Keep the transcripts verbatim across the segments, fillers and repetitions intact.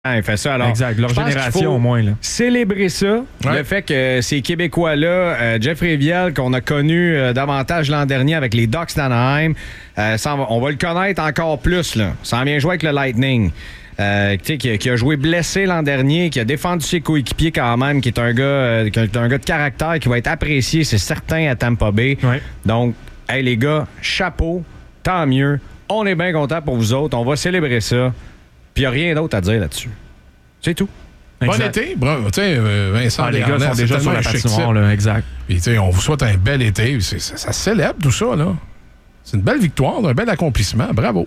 Il fait ça. Alors, exact. Leur génération, au moins. Là. Célébrer ça. Ouais. Le fait que ces Québécois-là, euh, Jeffrey Viel, qu'on a connu euh, davantage l'an dernier avec les Ducks d'Anaheim, euh, ça, on va le connaître encore plus. Là. Ça en vient jouer avec le Lightning. Euh, qui, qui a joué blessé l'an dernier, qui a défendu ses coéquipiers quand même, qui est un gars, euh, qui est un gars de caractère, qui va être apprécié, c'est certain, à Tampa Bay. Ouais. Donc, hey les gars, chapeau, tant mieux. On est bien contents pour vous autres. On va célébrer ça. Puis il n'y a rien d'autre à dire là-dessus. C'est tout. Exact. Bon été. Bravo. Euh, Vincent, ah, les gars sont déjà sur la patinoire. Là, exact. Puis, on vous souhaite un bel été. Ça, ça célèbre tout ça. Là. C'est une belle victoire, un bel accomplissement. Bravo.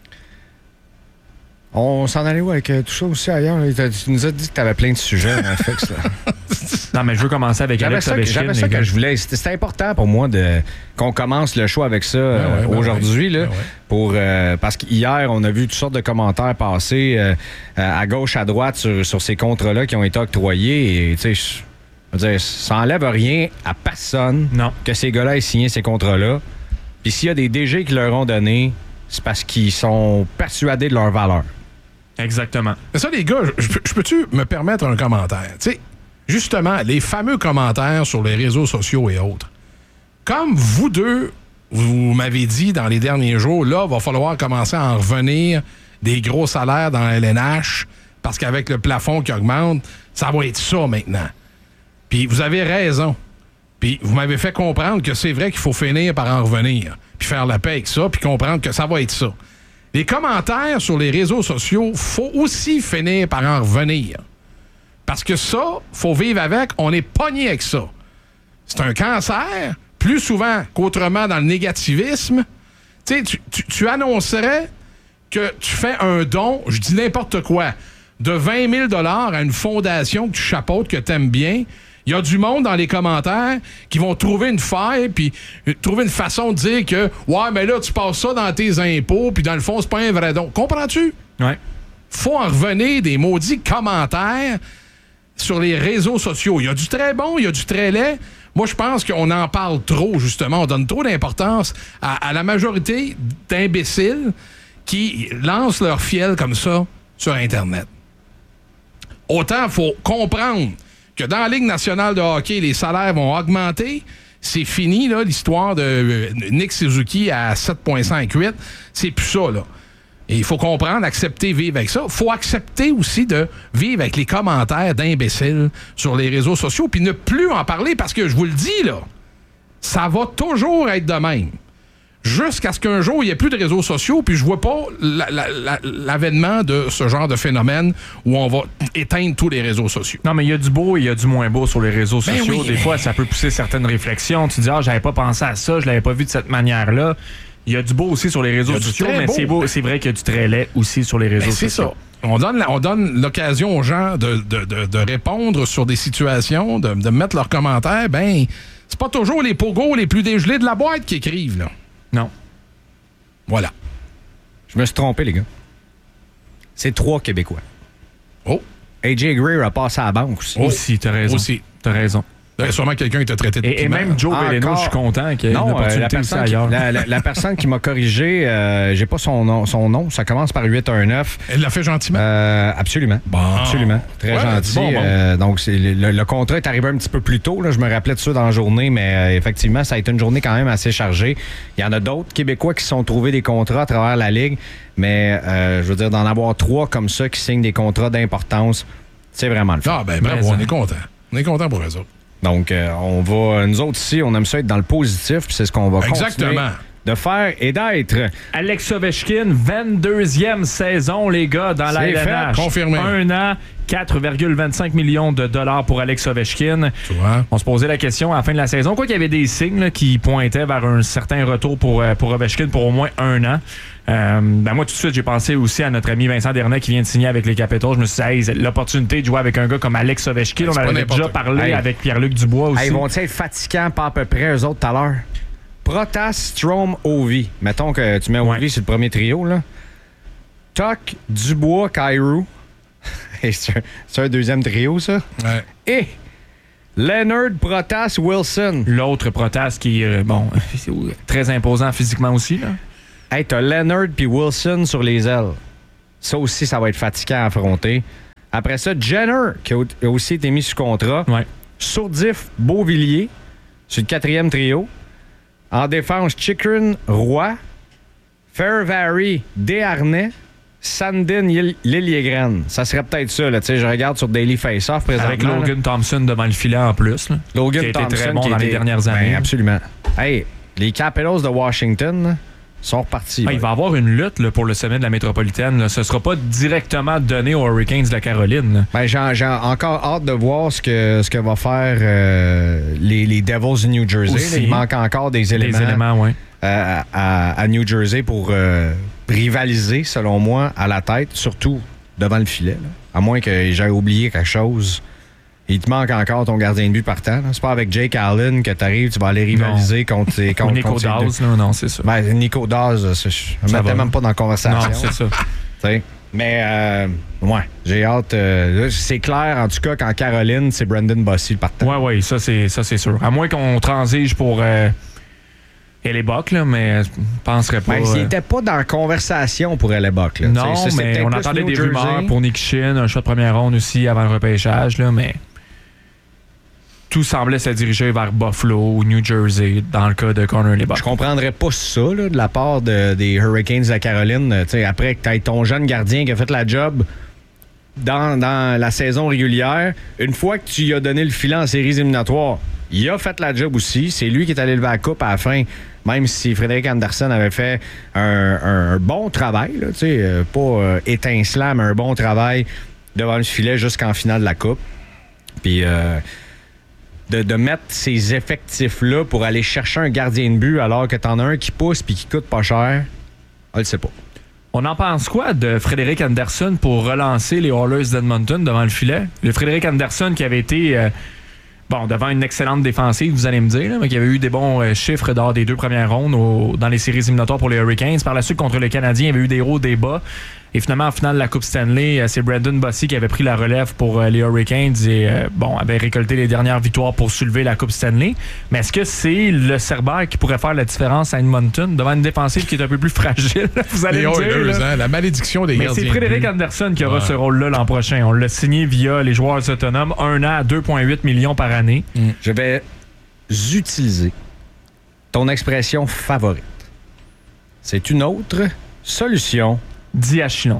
On s'en allait où avec euh, tout ça aussi ailleurs? Tu nous as dit que tu avais plein de sujets, en fait. Non, mais je veux commencer avec j'avais Alex ça, Ovechkin. J'avais ça que je voulais. C'était, c'était important pour moi de, qu'on commence le show avec ça euh, ouais, ouais, ben aujourd'hui. Ouais, là, ben ouais. pour, euh, parce qu'hier, on a vu toutes sortes de commentaires passer euh, à gauche, à droite sur, sur ces contrats-là qui ont été octroyés. Et, tu sais, je veux dire, ça n'enlève rien à personne non. que ces gars-là aient signé ces contrats-là. Puis s'il y a des D G qui leur ont donné, c'est parce qu'ils sont persuadés de leur valeur. Exactement. Mais ça, les gars, je, je peux-tu me permettre un commentaire? Tu sais, justement, les fameux commentaires sur les réseaux sociaux et autres. Comme vous deux, vous m'avez dit dans les derniers jours, là, il va falloir commencer à en revenir des gros salaires dans la L N H parce qu'avec le plafond qui augmente, ça va être ça maintenant. Puis vous avez raison. Puis vous m'avez fait comprendre que c'est vrai qu'il faut finir par en revenir, puis faire la paix avec ça, puis comprendre que ça va être ça. Les commentaires sur les réseaux sociaux, faut aussi finir par en revenir. Parce que ça, faut vivre avec, on est pogné avec ça. C'est un cancer, plus souvent qu'autrement dans le négativisme. Tu sais, tu, tu, tu annoncerais que tu fais un don, je dis n'importe quoi, de vingt mille dollars à une fondation que tu chapeautes, que tu aimes bien. Il y a du monde dans les commentaires qui vont trouver une faille puis trouver une façon de dire que « Ouais, mais là, tu passes ça dans tes impôts puis dans le fond, c'est pas un vrai don. » Comprends-tu? Ouais. Faut en revenir des maudits commentaires sur les réseaux sociaux. Il y a du très bon, il y a du très laid. Moi, je pense qu'on en parle trop, justement. On donne trop d'importance à, à la majorité d'imbéciles qui lancent leur fiel comme ça sur Internet. Autant, il faut comprendre que dans la Ligue nationale de hockey, les salaires vont augmenter. C'est fini, là, l'histoire de euh, Nick Suzuki à sept virgule cinquante-huit. C'est plus ça, là. Et il faut comprendre, accepter, vivre avec ça. Il faut accepter aussi de vivre avec les commentaires d'imbéciles sur les réseaux sociaux puis ne plus en parler parce que, je vous le dis, là, ça va toujours être de même. Jusqu'à ce qu'un jour, il n'y ait plus de réseaux sociaux, puis je vois pas la, la, la, l'avènement de ce genre de phénomène où on va éteindre tous les réseaux sociaux. Non, mais il y a du beau et il y a du moins beau sur les réseaux ben sociaux. Oui, Des mais... fois, ça peut pousser certaines réflexions. Tu dis, ah, j'avais pas pensé à ça, je l'avais pas vu de cette manière-là. Il y a du beau aussi sur les réseaux sociaux, mais beau. c'est beau, c'est vrai qu'il y a du très laid aussi sur les réseaux ben, c'est sociaux. C'est ça. On donne, on donne l'occasion aux gens de, de, de, de répondre sur des situations, de, de mettre leurs commentaires. Ben, c'est pas toujours les pogos les plus dégelés de la boîte qui écrivent, là. Non. Voilà. Je me suis trompé, les gars. C'est trois Québécois. Oh. A J Greer a passé à la banque aussi. Oh. Aussi, t'as raison. Aussi. T'as raison. Ben, sûrement quelqu'un qui t'a traité de Et, et même Joe Veleno, je suis content qu'il y ait non, une opportunité euh, la personne aussi ailleurs. Qui, la, la, la personne qui m'a corrigé, euh, j'ai pas son nom, son nom, ça commence par huit un neuf. Elle l'a fait gentiment? Euh, absolument. Bon. Absolument. Très ouais, gentil. Bon, bon. Euh, donc, c'est, le, le contrat est arrivé un petit peu plus tôt. Là, je me rappelais de ça dans la journée, mais euh, effectivement, ça a été une journée quand même assez chargée. Il y en a d'autres Québécois qui se sont trouvés des contrats à travers la Ligue, mais euh, je veux dire, d'en avoir trois comme ça qui signent des contrats d'importance, c'est vraiment le fun. Ah, ben, bravo, on est content. On est content pour eux autres. Donc, euh, on va, nous autres ici, on aime ça être dans le positif, puis c'est ce qu'on va Exactement. continuer de faire et d'être. Alex Ovechkin, vingt-deuxième saison, les gars, dans la L N H. Fait, confirmé. Un an, quatre virgule vingt-cinq millions de dollars pour Alex Ovechkin. Tu vois? On se posait la question à la fin de la saison. Quoi qu'il y avait des signes là, qui pointaient vers un certain retour pour, pour Ovechkin pour au moins un an. Euh, ben moi, tout de suite, j'ai pensé aussi à notre ami Vincent Desharnais qui vient de signer avec les Capitals. Je me suis dit, hey, l'opportunité de jouer avec un gars comme Alex Ovechkin, ben, on avait déjà parlé hey. avec Pierre-Luc Dubois aussi. Hey, ils vont être fatigants, pas à peu près, eux autres, tout à l'heure? Protas, Strome, Ovi. Mettons que tu mets Ovi ouais. sur le premier trio, là. Tuck, Dubois, Kyrou. c'est, un, c'est un deuxième trio, ça? Ouais. Et Leonard, Protas, Wilson. L'autre Protas qui est, euh, bon, très imposant physiquement aussi, là. Hey, t'as Leonard puis Wilson sur les ailes. Ça aussi, ça va être fatigant à affronter. Après ça, Jenner, qui a aussi été mis sous contrat. Ouais. Sourdif, Beauvillier, sur le quatrième trio. En défense, Chikrin, Roy. Fairvary, Desharnais. Sandin, Liljegren. Ça serait peut-être ça. Là. Je regarde sur Daily Face-Off présentement. Avec Logan Thompson devant le filet en plus. Là, Logan qui a Thompson, été très bon qui dans était... les dernières années. Ben, absolument. Hey, les Capitals de Washington là, sont repartis. Ah, il va y avoir une lutte là, pour le sommet de la métropolitaine. Là. Ce ne sera pas directement donné aux Hurricanes de la Caroline. Ben, j'ai, j'ai encore hâte de voir ce que, ce que va faire euh, les, les Devils de New Jersey. Là, il manque encore des éléments, des éléments ouais. euh, à, à New Jersey pour euh, rivaliser, selon moi, à la tête, surtout devant le filet. Là. À moins que j'aie oublié quelque chose. Il te manque encore ton gardien de but partant. Là. C'est pas avec Jake Allen que tu arrives, tu vas aller rivaliser non. contre tes contre, Nico contre Daz, là, non, c'est ça. Ben, Nico Daz, je ne mettais même pas dans la conversation. Non, c'est ça. T'sais. Mais, euh, ouais, j'ai hâte. Euh, c'est clair, en tout cas, qu'en Caroline, c'est Brendan Bossy le partant. Oui, oui, ça, c'est, ça, c'est sûr. À moins qu'on transige pour euh, Hellebuck, là, mais je penserais pas. Ben, il n'était pas dans la conversation pour Hellebuck. Là. Non, c'est, mais on entendait des Jersey. rumeurs pour Nick Chin, un choix de première ronde aussi avant le repêchage, là, mais tout semblait se diriger vers Buffalo ou New Jersey dans le cas de Connor Hellebuck. Je comprendrais pas ça là, de la part de, des Hurricanes de la Caroline. T'sais, après que tu aies ton jeune gardien qui a fait la job dans, dans la saison régulière, une fois que tu lui as donné le filet en séries éliminatoires, il a fait la job aussi. C'est lui qui est allé lever la coupe à la fin, même si Frédéric Andersen avait fait un, un, un bon travail, là, euh, pas euh, étincelant, mais un bon travail devant le filet jusqu'en finale de la coupe. Puis... Euh, De, de mettre ces effectifs-là pour aller chercher un gardien de but alors que t'en as un qui pousse puis qui coûte pas cher, on le sait pas. On en pense quoi de Frédéric Andersen pour relancer les Oilers d'Edmonton devant le filet? Le Frédéric Andersen qui avait été euh, bon devant une excellente défensive, vous allez me dire, là, mais qui avait eu des bons euh, chiffres lors des deux premières rondes au, dans les séries éliminatoires pour les Hurricanes. Par la suite, contre le Canadien, il y avait eu des hauts, des bas. Et finalement, en finale de la Coupe Stanley, c'est Brendan Bossy qui avait pris la relève pour les Hurricanes et euh, bon, avait récolté les dernières victoires pour soulever la Coupe Stanley. Mais est-ce que c'est le Cerbère qui pourrait faire la différence à Edmonton devant une défensive qui est un peu plus fragile? Vous allez les me dire. Oilers, là. Hein, la malédiction des Mais gardiens. c'est Frédéric Andersen qui aura ouais. ce rôle-là l'an prochain. On l'a signé via les joueurs autonomes, un an à deux virgule huit millions par année. Mm. Je vais utiliser ton expression favorite. C'est une autre solution. Dis à Chinon.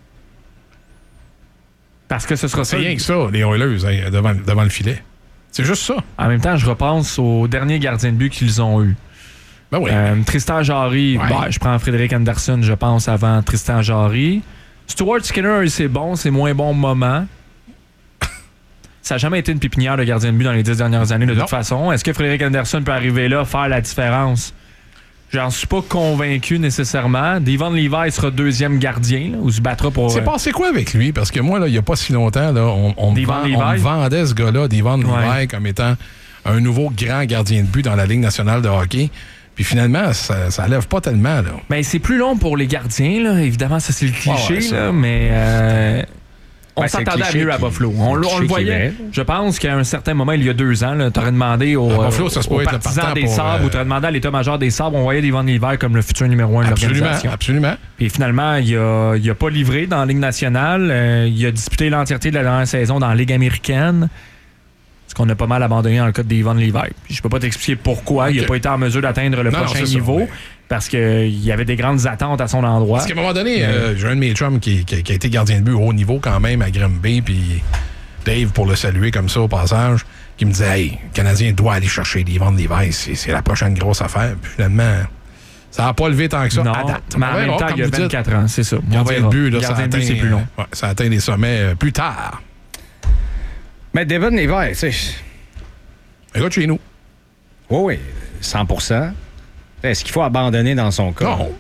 Parce que ce sera c'est ça. C'est rien que ça, les Oilers, hein, devant, devant le filet. C'est juste ça. En même temps, je repense aux derniers gardiens de but qu'ils ont eu. Ben oui. Euh, Tristan Jarry, ouais. bah, je prends Frédéric Andersen, je pense, avant Tristan Jarry. Stuart Skinner, c'est bon, c'est moins bon moment. Ça n'a jamais été une pépinière de gardien de but dans les dix dernières années, de non. toute façon. Est-ce que Frédéric Andersen peut arriver là, faire la différence? J'en suis pas convaincu nécessairement. Devon Levi sera deuxième gardien, là, ou se battra pour... C'est passé quoi avec lui? Parce que moi, là, il n'y a pas si longtemps, là, on, on, me vend, on me vendait ce gars-là, Devon ouais. Levi, comme étant un nouveau grand gardien de but dans la Ligue nationale de hockey. Puis finalement, ça, ça lève pas tellement. Là. Ben, c'est plus long pour les gardiens, là. Évidemment, ça c'est le cliché, oh, ouais, là, mais... Euh... On ben, s'attendait à mieux qui, à Buffalo. On, on le voyait. Je pense qu'à un certain moment, il y a deux ans, tu aurais demandé aux, à Buffalo, ça se aux partisans des Sabres euh... ou tu aurais demandé à l'état-major des Sabres, on voyait Devon Levi comme le futur numéro un de l'organisation. Absolument. Puis finalement, il n'a il a pas livré dans la Ligue nationale. Euh, il a disputé l'entièreté de la dernière saison dans la Ligue américaine. Ce qu'on a pas mal abandonné dans le cas de Devon Levi. Puis je peux pas t'expliquer pourquoi. Okay. Il n'a pas été en mesure d'atteindre le non, prochain niveau. Ça, mais... Parce qu'il y avait des grandes attentes à son endroit. Parce qu'à un moment donné, euh, j'ai un de mes chums qui, qui, qui a été gardien de but au haut niveau quand même à Grimby, puis Dave, pour le saluer comme ça au passage, qui me disait « Hey, le Canadien doit aller chercher Devon Levi, c'est, c'est la prochaine grosse affaire. » Puis finalement, ça n'a pas levé tant que ça. Non, à date. Mais en même temps, il y a vingt-quatre dites, ans, c'est ça. Gardien de but, là, gardien ça, de atteint, but, c'est plus long. Ouais, ça atteint des sommets euh, plus tard. Mais Devon Levi, tu sais... Un gars de chez nous. Oui, oui, cent pour cent. Est-ce qu'il faut abandonner dans son cas? Non.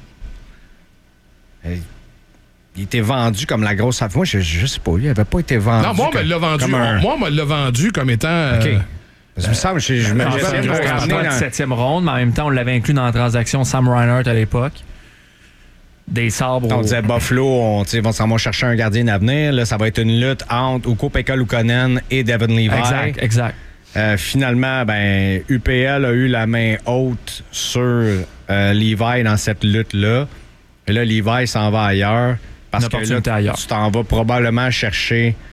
Il était vendu comme la grosse... Moi, je, je sais pas, lui, il n'avait pas été vendu. Non, moi, on me l'a vendu, un... moi, on me l'a vendu comme étant... OK. Euh... Ça me semble, je, je me disais dans la septième ronde, mais en même temps, on l'avait inclus dans la transaction Sam Reinhart à l'époque. Des sabres. On au... disait Buffalo, on va s'en va chercher un gardien d'avenir. Là, ça va être une lutte entre Ukko-Pekka Luukkonen et Devon Levi. Exact, exact. Euh, finalement, ben, U P L a eu la main haute sur euh, Levi dans cette lutte-là. Et là, Levi s'en va ailleurs. Parce que là, ailleurs. tu t'en vas probablement chercher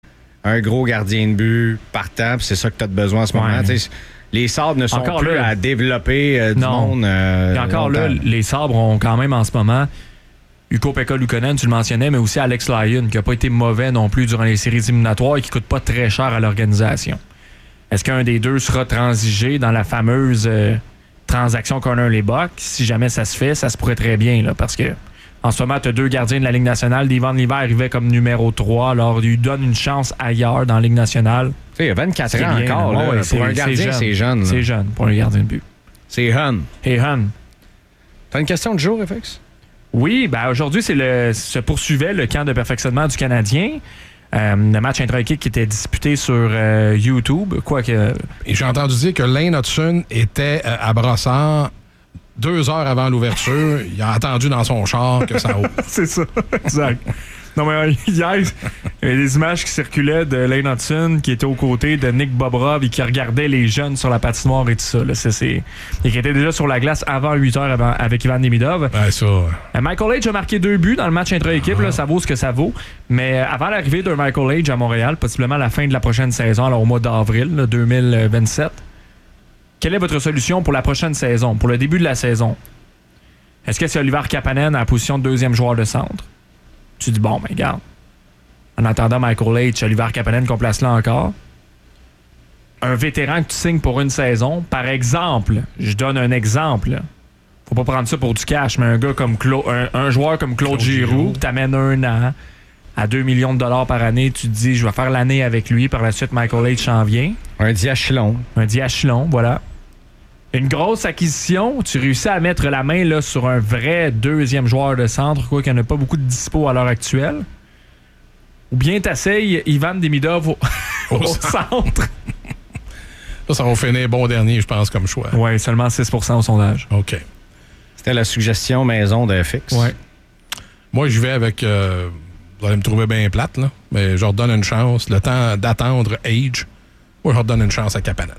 un gros gardien de but partant, puis c'est ça que tu as besoin en ce moment. Ouais. Les Sabres ne sont encore plus là, à développer euh, du non. monde. Euh, Et encore longtemps. Là, les Sabres ont quand même en ce moment Ukko-Pekka Luukkonen, tu le mentionnais, mais aussi Alex Lyon, qui n'a pas été mauvais non plus durant les séries éliminatoires et qui ne coûte pas très cher à l'organisation. Est-ce qu'un des deux sera transigé dans la fameuse euh, transaction Corner-les-Bucks? Si jamais ça se fait, ça se pourrait très bien, là, parce que en ce moment, tu as deux gardiens de la Ligue nationale. Devon Levi arrivait comme numéro trois. Alors, il lui donne une chance ailleurs dans la Ligue nationale. Tu sais, il y a vingt-quatre ans bien, encore. Là, ouais, pour un gardien, c'est jeune. C'est jeune pour un gardien de but. C'est Hun. Et Hun. T'as une question de jour, F X? Oui, ben aujourd'hui, c'est le, se poursuivait le camp de perfectionnement du Canadien. Euh, le match intra-équipe qui était disputé sur euh, YouTube. Quoique... Et j'ai entendu dire que Lane Hudson était euh, à Brossard deux heures avant l'ouverture. Il a attendu dans son char que ça ouvre. C'est ça, exact. Non, mais hier, il y avait des images qui circulaient de Lane Hudson qui était aux côtés de Nick Bobrov et qui regardait les jeunes sur la patinoire et tout ça. Là. C'est, c'est... Et qui était déjà sur la glace avant huit heures avant, avec Ivan Demidov. Ben, ça. Euh, Michael Age a marqué deux buts dans le match intra-équipe. Ah. Là, ça vaut ce que ça vaut. Mais avant l'arrivée d'un Michael Age à Montréal, possiblement à la fin de la prochaine saison, alors au mois d'avril là, deux mille vingt-sept, quelle est votre solution pour la prochaine saison, pour le début de la saison? Est-ce que c'est Oliver Kapanen à la position de deuxième joueur de centre? Tu dis, bon, ben regarde. En attendant Michael H, Oliver Kapanen qu'on place là encore. Un vétéran que tu signes pour une saison, par exemple, je donne un exemple. Faut pas prendre ça pour du cash, mais un gars comme Cla- un, un joueur comme Claude, Claude Giroux, qui t'amène un an à deux millions de dollars par année, tu te dis, je vais faire l'année avec lui, par la suite, Michael H en vient. Un diachylon. Un diachylon, voilà. Une grosse acquisition, tu réussis à mettre la main là, sur un vrai deuxième joueur de centre, quoi qu'il n'y en a pas beaucoup de dispo à l'heure actuelle. Ou bien t'essayes Ivan Demidov au, au centre. Ça, ça va finir bon dernier, je pense, comme choix. Oui, seulement six pour cent au sondage. OK. C'était la suggestion maison de F X. Ouais. Moi, je vais avec... Euh, vous allez me trouver bien plate, là, mais je leur donne une chance. Le temps d'attendre Age, moi, je leur donne une chance à Kapanen.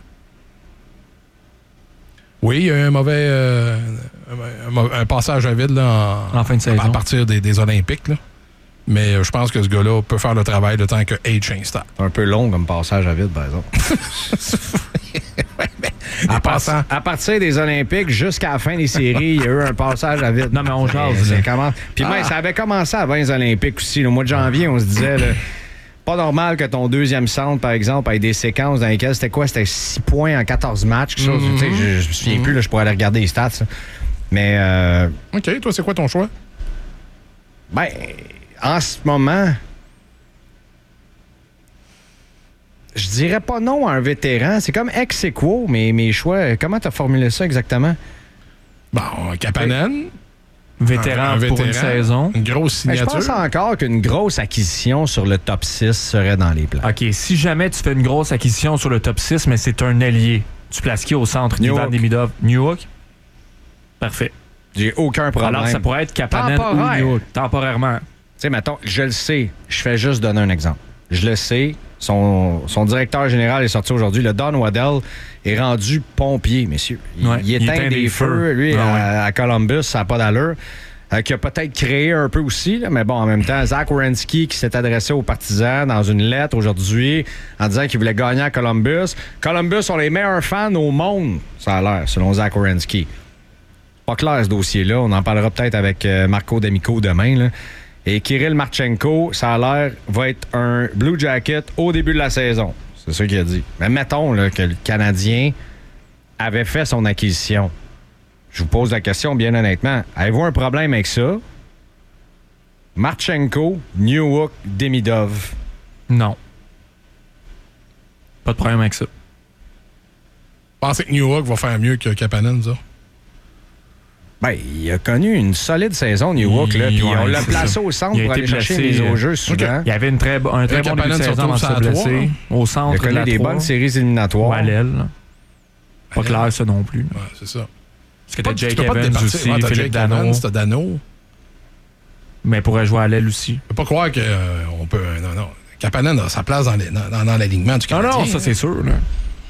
Oui, il y a eu un mauvais euh, un, un passage à vide là, en, en fin de saison. À partir des, des Olympiques. Là. Mais euh, je pense que ce gars-là peut faire le travail le temps que Age installe. C'est un peu long comme passage à vide, par exemple. à, part, à partir des Olympiques jusqu'à la fin des séries, il y a eu un passage à vide. Non, mais on jase. Comment... Puis ah. même, ça avait commencé avant les Olympiques aussi. Le mois de janvier, on se disait... Là, pas normal que ton deuxième centre, par exemple, ait des séquences dans lesquelles c'était quoi? C'était six points en quatorze matchs. Quelque chose. Mm-hmm. Tu sais, je, je me souviens mm-hmm. plus, là, je pourrais aller regarder les stats. Ça. Mais. Euh, OK, toi, c'est quoi ton choix? Ben, en ce moment. Je dirais pas non à un vétéran. C'est comme ex aequo, mais mes choix. Comment t'as formulé ça exactement? Bon, Kapanen. Oui. Vétéran, un, un vétéran pour une saison. Une grosse signature. Mais je pense encore qu'une grosse acquisition sur le top six serait dans les plans. OK, si jamais tu fais une grosse acquisition sur le top six, mais c'est un allié, tu places qui au centre? Ivan Demidov? Newhook? Parfait. J'ai aucun problème. Alors, ça pourrait être Kapanen ou Newhook. Temporairement. Tu sais, mettons, je le sais. Je fais juste donner un exemple. Je le sais. Son, son directeur général est sorti aujourd'hui. Le Don Waddell est rendu pompier, messieurs. Il, ouais, il éteint, il éteint des, des feux. feux. Lui, ah, à, ouais. à Columbus, ça n'a pas d'allure. Euh, qui a peut-être créé un peu aussi, là, mais bon, en même temps, Zach Werenski qui s'est adressé aux partisans dans une lettre aujourd'hui en disant qu'il voulait gagner à Columbus. Columbus sont les meilleurs fans au monde, ça a l'air, selon Zach Werenski. Pas clair ce dossier-là. On en parlera peut-être avec euh, Marco D'Amico demain, là. Et Kirill Marchenko, ça a l'air, va être un Blue Jacket au début de la saison. C'est ça qu'il a dit. Mais mettons là, que le Canadien avait fait son acquisition. Je vous pose la question bien honnêtement. Avez-vous un problème avec ça? Marchenko, Newhook, Demidov. Non. Pas de problème avec ça. Pensez que Newhook va faire mieux que Kapanen, ça? Ben, il a connu une solide saison, Newhook, là, puis ouais, on l'a placé ça. Au centre pour aller chercher les au jeu souvent. Okay. Il y avait une très, un très bon début de saison avant de se blesser. Au centre, il a connu de la des trois. bonnes séries éliminatoires. Ou à l'aile. Pas clair, ça non plus. Ouais, c'est ça. Parce que t'as Jake Evans aussi, ouais, Philippe Dano. C'était Dano. Mais il pourrait jouer à l'aile aussi. Je peux pas croire qu'on euh, peut... Non, non. Kapanen a sa place dans, les, dans, dans l'alignement du Canadien. Non, non, ça c'est sûr, là.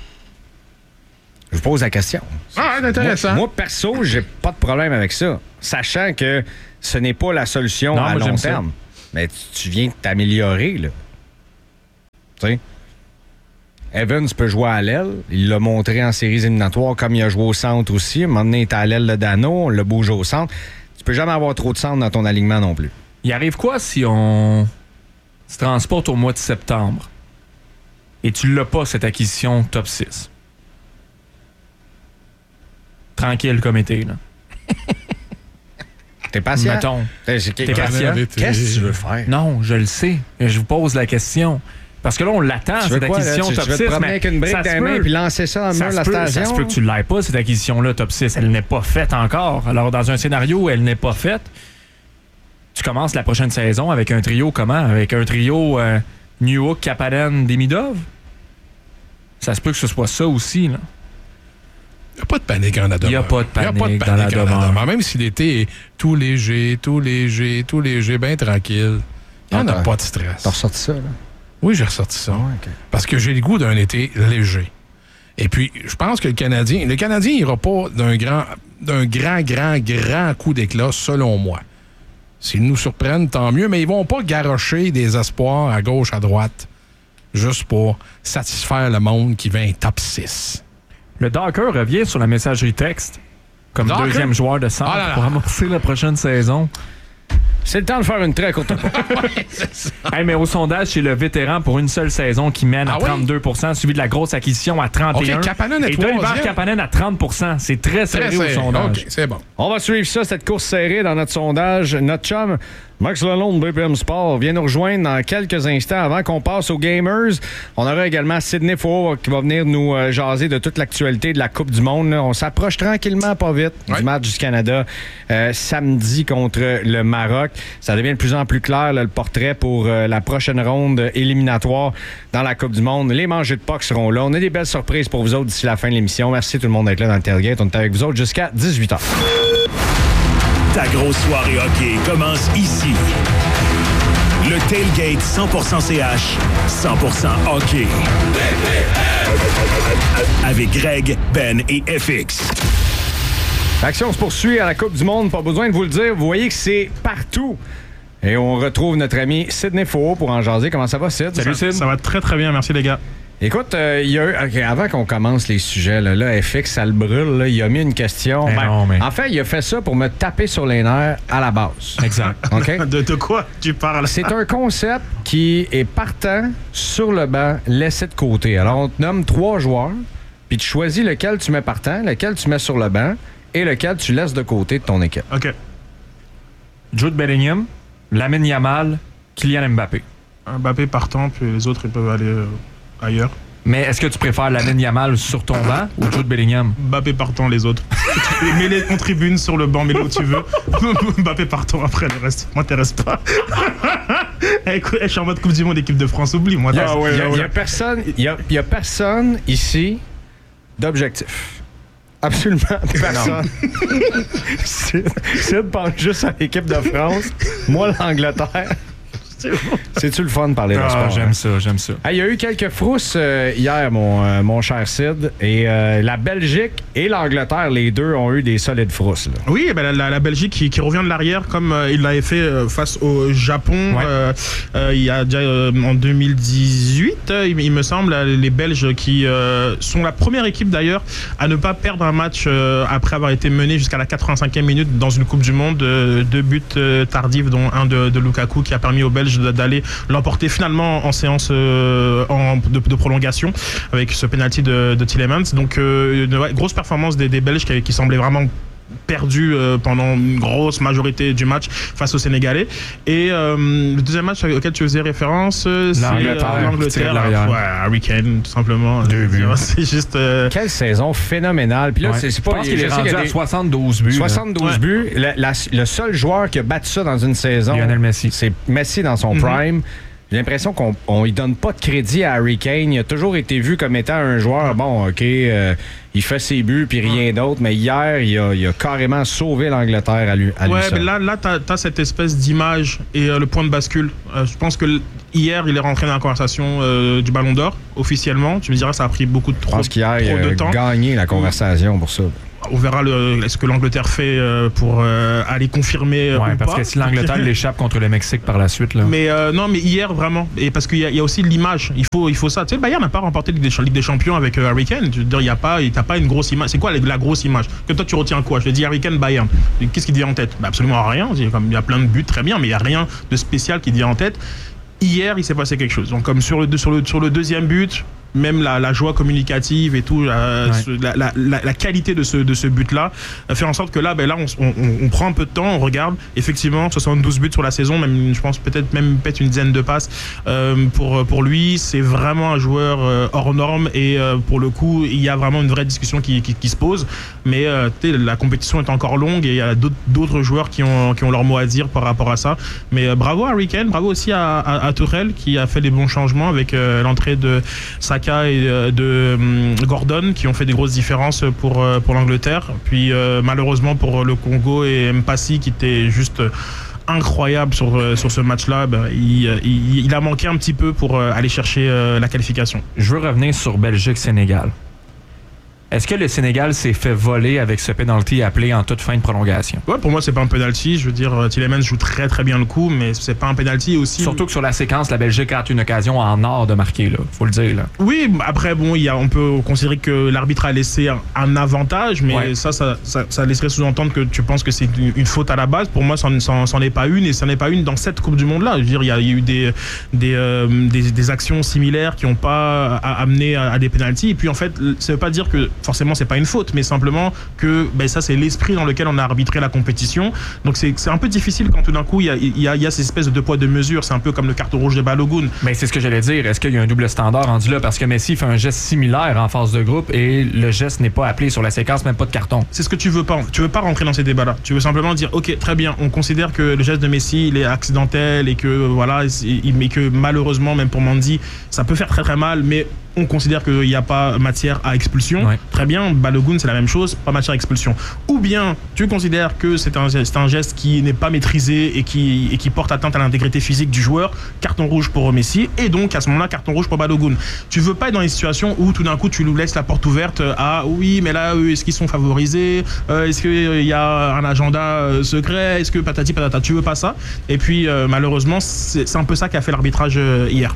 Je vous pose la question. Ah, c'est intéressant. Moi, moi, perso, j'ai pas de problème avec ça. Sachant que ce n'est pas la solution non, à long terme. Ça. Mais tu, tu viens de t'améliorer, là. T'sais. Evans peut jouer à l'aile. Il l'a montré en séries éliminatoires comme il a joué au centre aussi. À un moment donné, il était à l'aile de Dano. On l'a bougé au centre. Tu peux jamais avoir trop de centre dans ton alignement non plus. Il arrive quoi si on se transporte au mois de septembre et tu l'as pas, cette acquisition top six? Tranquille comme été, là. T'es patient? Mettons. T'es, T'es patient? Qu'est-ce que tu veux faire? Non, je le sais. Je vous pose la question. Parce que là, on l'attend, cette quoi, acquisition là? Tu, top tu veux six. te promener avec une brique dans les mains puis lancer ça dans le mur de la peut, station? Ça se peut que tu ne l'aies pas, cette acquisition-là, top six. Elle n'est pas faite encore. Alors, dans un scénario où elle n'est pas faite, tu commences la prochaine saison avec un trio comment? Avec un trio euh, Newhook, Kapanen, Demidov? Ça se peut que ce soit ça aussi, là. Il n'y a pas de panique en la demeure. Il n'y a pas de panique, y a pas de panique dans la en demeure. demeure. Même si l'été est tout léger, tout léger, tout léger, bien tranquille, il n'y en a Attends. pas de stress. T'as ressorti ça, là? Oui, j'ai ressorti ça. Ah ouais, okay. Parce que j'ai le goût d'un été léger. Et puis, je pense que le Canadien, le Canadien n'ira pas d'un grand, d'un grand, grand, grand coup d'éclat, selon moi. S'ils nous surprennent, tant mieux, mais ils vont pas garrocher des espoirs à gauche, à droite, juste pour satisfaire le monde qui veut un top six. Le Docker revient sur la messagerie texte comme Docker? deuxième joueur de centre Ah là là. pour amorcer la prochaine saison. C'est le temps de faire une très courte pause. Hey, mais au sondage, c'est le vétéran pour une seule saison qui mène à Ah oui? trente-deux pour cent, suivi de la grosse acquisition à trente et un pour cent. OK, Kapanen est Et d'Oliver troisième. Kapanen à trente pour cent. C'est très serré Très au serré. sondage. OK, c'est bon. On va suivre ça, cette course serrée dans notre sondage. Notre chum, Max Lalonde, B P M Sport, vient nous rejoindre dans quelques instants avant qu'on passe aux Gamers. On aura également Sidney Faux qui va venir nous euh, jaser de toute l'actualité de la Coupe du Monde. Là. On s'approche tranquillement, pas vite, Ouais. du match du Canada euh, samedi contre le Maroc. Ça devient de plus en plus clair, là, le portrait pour euh, la prochaine ronde éliminatoire dans la Coupe du Monde. Les mangers de puck seront là. On a des belles surprises pour vous autres d'ici la fin de l'émission. Merci tout le monde d'être là dans le tailgate. On est avec vous autres jusqu'à dix-huit heures. Ta grosse soirée hockey commence ici. Le Tailgate cent pour cent C H, cent pour cent hockey. Avec Greg, Ben et F X. L'action se poursuit à la Coupe du Monde. Pas besoin de vous le dire. Vous voyez que c'est partout. Et on retrouve notre ami Sidney Faux pour en jaser. Comment ça va, Sid? Salut, Sid. Ça va très très bien, merci les gars. Écoute, euh, il y a eu, okay, avant qu'on commence les sujets, là, là F X, ça le brûle. Là, il a mis une question. Ben non, mais- En fait, il a fait ça pour me taper sur les nerfs à la base. Exact. OK? De, de quoi tu parles? C'est un concept qui est partant sur le banc, laissé de côté. Alors, on te nomme trois joueurs, puis tu choisis lequel tu mets partant, lequel tu mets sur le banc et lequel tu laisses de côté de ton équipe. OK. Jude Bellingham, Lamine Yamal, Kylian Mbappé. Mbappé partant, puis les autres, ils peuvent aller euh, ailleurs. Mais est-ce que tu préfères Lamine Yamal sur ton banc ou Jude Bellingham? Mbappé partant, les autres. Mets-les en tribune, sur le banc, mets-les où tu veux. Mbappé partant, après, le reste m'intéresse pas. Eh, écoute, je suis en mode Coupe du Monde, équipe de France, oublie, moi. Il y a, t'as- il y a- il y a personne, il y a, il y a personne ici d'objectif. Absolument personne. Sid, Sid pense juste à l'équipe de France. Moi, l'Angleterre. C'est-tu le fun de parler de Ah, sport? j'aime hein? ça, j'aime ça. Hey, il y a eu quelques frousses euh, hier, mon, euh, mon cher Sid. Et euh, la Belgique et l'Angleterre, les deux, ont eu des solides frousses. Là. Oui, eh ben, la, la- la Belgique qui, qui revient de l'arrière comme euh, il l'avait fait euh, face au Japon Ouais. euh, euh, il y a déjà euh, en deux mille dix-huit, euh, il, il me semble, les Belges qui euh, sont la première équipe d'ailleurs à ne pas perdre un match euh, après avoir été mené jusqu'à la quatre-vingt-cinquième minute dans une Coupe du Monde. Euh, deux buts euh, tardifs, dont un de, de Lukaku qui a permis aux Belges d'aller l'emporter finalement en séance euh, en, de, de prolongation avec ce penalty de, de Tielemans. Donc euh, une ouais, grosse performance des, des Belges qui, qui semblaient vraiment perdu euh, pendant une grosse majorité du match face aux Sénégalais. Et euh, le deuxième match auquel tu faisais référence, euh, c'est L'Angleterre, euh, l'Angleterre. tiré de l'arrière. Ouais, Harry Kane, tout simplement. Deux buts. C'est juste... euh, Quelle saison phénoménale. Puis là, Ouais. c'est, c'est Je pas... pense qu'il est je sais rendu qu'il y a à des- soixante-douze buts. là. soixante-douze Ouais. buts. La- la- le seul joueur qui a battu ça dans une saison, Lionel Messi. c'est Messi dans son Mhm. prime. J'ai l'impression qu'on on lui donne pas de crédit à Harry Kane. Il a toujours été vu comme étant un joueur, bon, OK, euh, il fait ses buts puis rien d'autre. Mais hier, il a, il a carrément sauvé l'Angleterre à lui, à lui Ouais, seul. mais là, là tu as cette espèce d'image et euh, le point de bascule. Euh, je pense que l- hier, il est rentré dans la conversation euh, du Ballon d'Or, officiellement. Tu me diras, ça a pris beaucoup de Je trop, pense qu'hier, il trop de a temps. gagné la conversation pour ça. On verra le, ce que l'Angleterre fait euh, pour euh, aller confirmer. Ouais, ou parce pas. que si l'Angleterre l'échappe contre le Mexique par la suite. Là. Mais euh, non, mais hier vraiment. Et parce qu'il y, y a aussi l'image. Il faut, il faut ça. Tu sais, le Bayern n'a pas remporté la Ligue des Champions avec euh, Harry Kane. Je veux dire, il y a pas, t'as pas une grosse image. C'est quoi la, la grosse image? Que toi tu retiens quoi? Je te dis Harry Kane, Bayern. Qu'est-ce qui te vient en tête? Bah, absolument rien. Il y a plein de buts, très bien, mais il y a rien de spécial qui te vient en tête. Hier, il s'est passé quelque chose. Donc, comme sur le, sur le, sur le deuxième but, même la, la joie communicative et tout, la, ouais. la, la, la, la qualité de ce, de ce but-là, fait en sorte que là, ben là on, on, on prend un peu de temps, on regarde. Effectivement, soixante-douze buts sur la saison, même, je pense peut-être même peut-être une dizaine de passes euh, pour, pour lui. C'est vraiment un joueur euh, hors norme et euh, pour le coup, il y a vraiment une vraie discussion qui, qui, qui se pose. Mais euh, la compétition est encore longue et il y a d'autres, d'autres joueurs qui ont, qui ont leur mot à dire par rapport à ça. Mais euh, bravo à Harry Kane, bravo aussi à, à, à Tuchel qui a fait des bons changements avec euh, l'entrée de Saka et de um, Gordon qui ont fait des grosses différences pour, uh, pour l'Angleterre. Puis euh, malheureusement pour le Congo et Mpassi qui était juste incroyable sur, euh, sur ce match-là, ben, il, il, il a manqué un petit peu pour euh, aller chercher euh, la qualification. Je veux revenir sur Belgique-Sénégal. Est-ce que le Sénégal s'est fait voler avec ce penalty appelé en toute fin de prolongation? Ouais, pour moi, c'est pas un penalty. Je veux dire, Tielemans joue très très bien le coup, mais c'est pas un penalty aussi. Surtout que sur la séquence, la Belgique a une occasion en or de marquer, là. Faut le dire, là. Oui, après, bon, il y a, on peut considérer que l'arbitre a laissé un, un avantage, mais ouais. ça, ça, ça, ça laisserait sous-entendre que tu penses que c'est une, une faute à la base. Pour moi, ça n'en est pas une, et ça n'est pas une dans cette Coupe du Monde-là. Je veux dire, il y a, il y a eu des, des, euh, des, des actions similaires qui n'ont pas amené à, à des penalties. Et puis, en fait, ça veut pas dire que forcément, c'est pas une faute, mais simplement que ben, ça c'est l'esprit dans lequel on a arbitré la compétition. Donc c'est, c'est un peu difficile quand tout d'un coup il y a, il y a, il y a ces espèces de deux poids deux mesures. C'est un peu comme le carton rouge de Balogun. Mais c'est ce que j'allais dire. Est-ce qu'il y a un double standard rendu là? Parce que Messi fait un geste similaire en phase de groupe et le geste n'est pas appelé sur la séquence, même pas de carton. C'est ce que tu veux pas. Tu veux pas rentrer dans ces débats-là. Tu veux simplement dire ok, très bien, on considère que le geste de Messi il est accidentel et que voilà, mais que malheureusement même pour Mendy ça peut faire très très mal, mais on considère qu'il n'y a pas matière à expulsion. Ouais. Très bien, Balogun, c'est la même chose, pas matière à expulsion. Ou bien, tu considères que c'est un, c'est un geste qui n'est pas maîtrisé et qui, et qui porte atteinte à l'intégrité physique du joueur, carton rouge pour Messi, et donc à ce moment-là, carton rouge pour Balogun. Tu veux pas être dans les situations où tout d'un coup, tu nous laisses la porte ouverte à oui, mais là, est-ce qu'ils sont favorisés? euh, Est-ce qu'il y a un agenda euh, secret? Est-ce que patati patata? Tu veux pas ça? Et puis, euh, malheureusement, c'est, c'est un peu ça qu'a fait l'arbitrage euh, hier.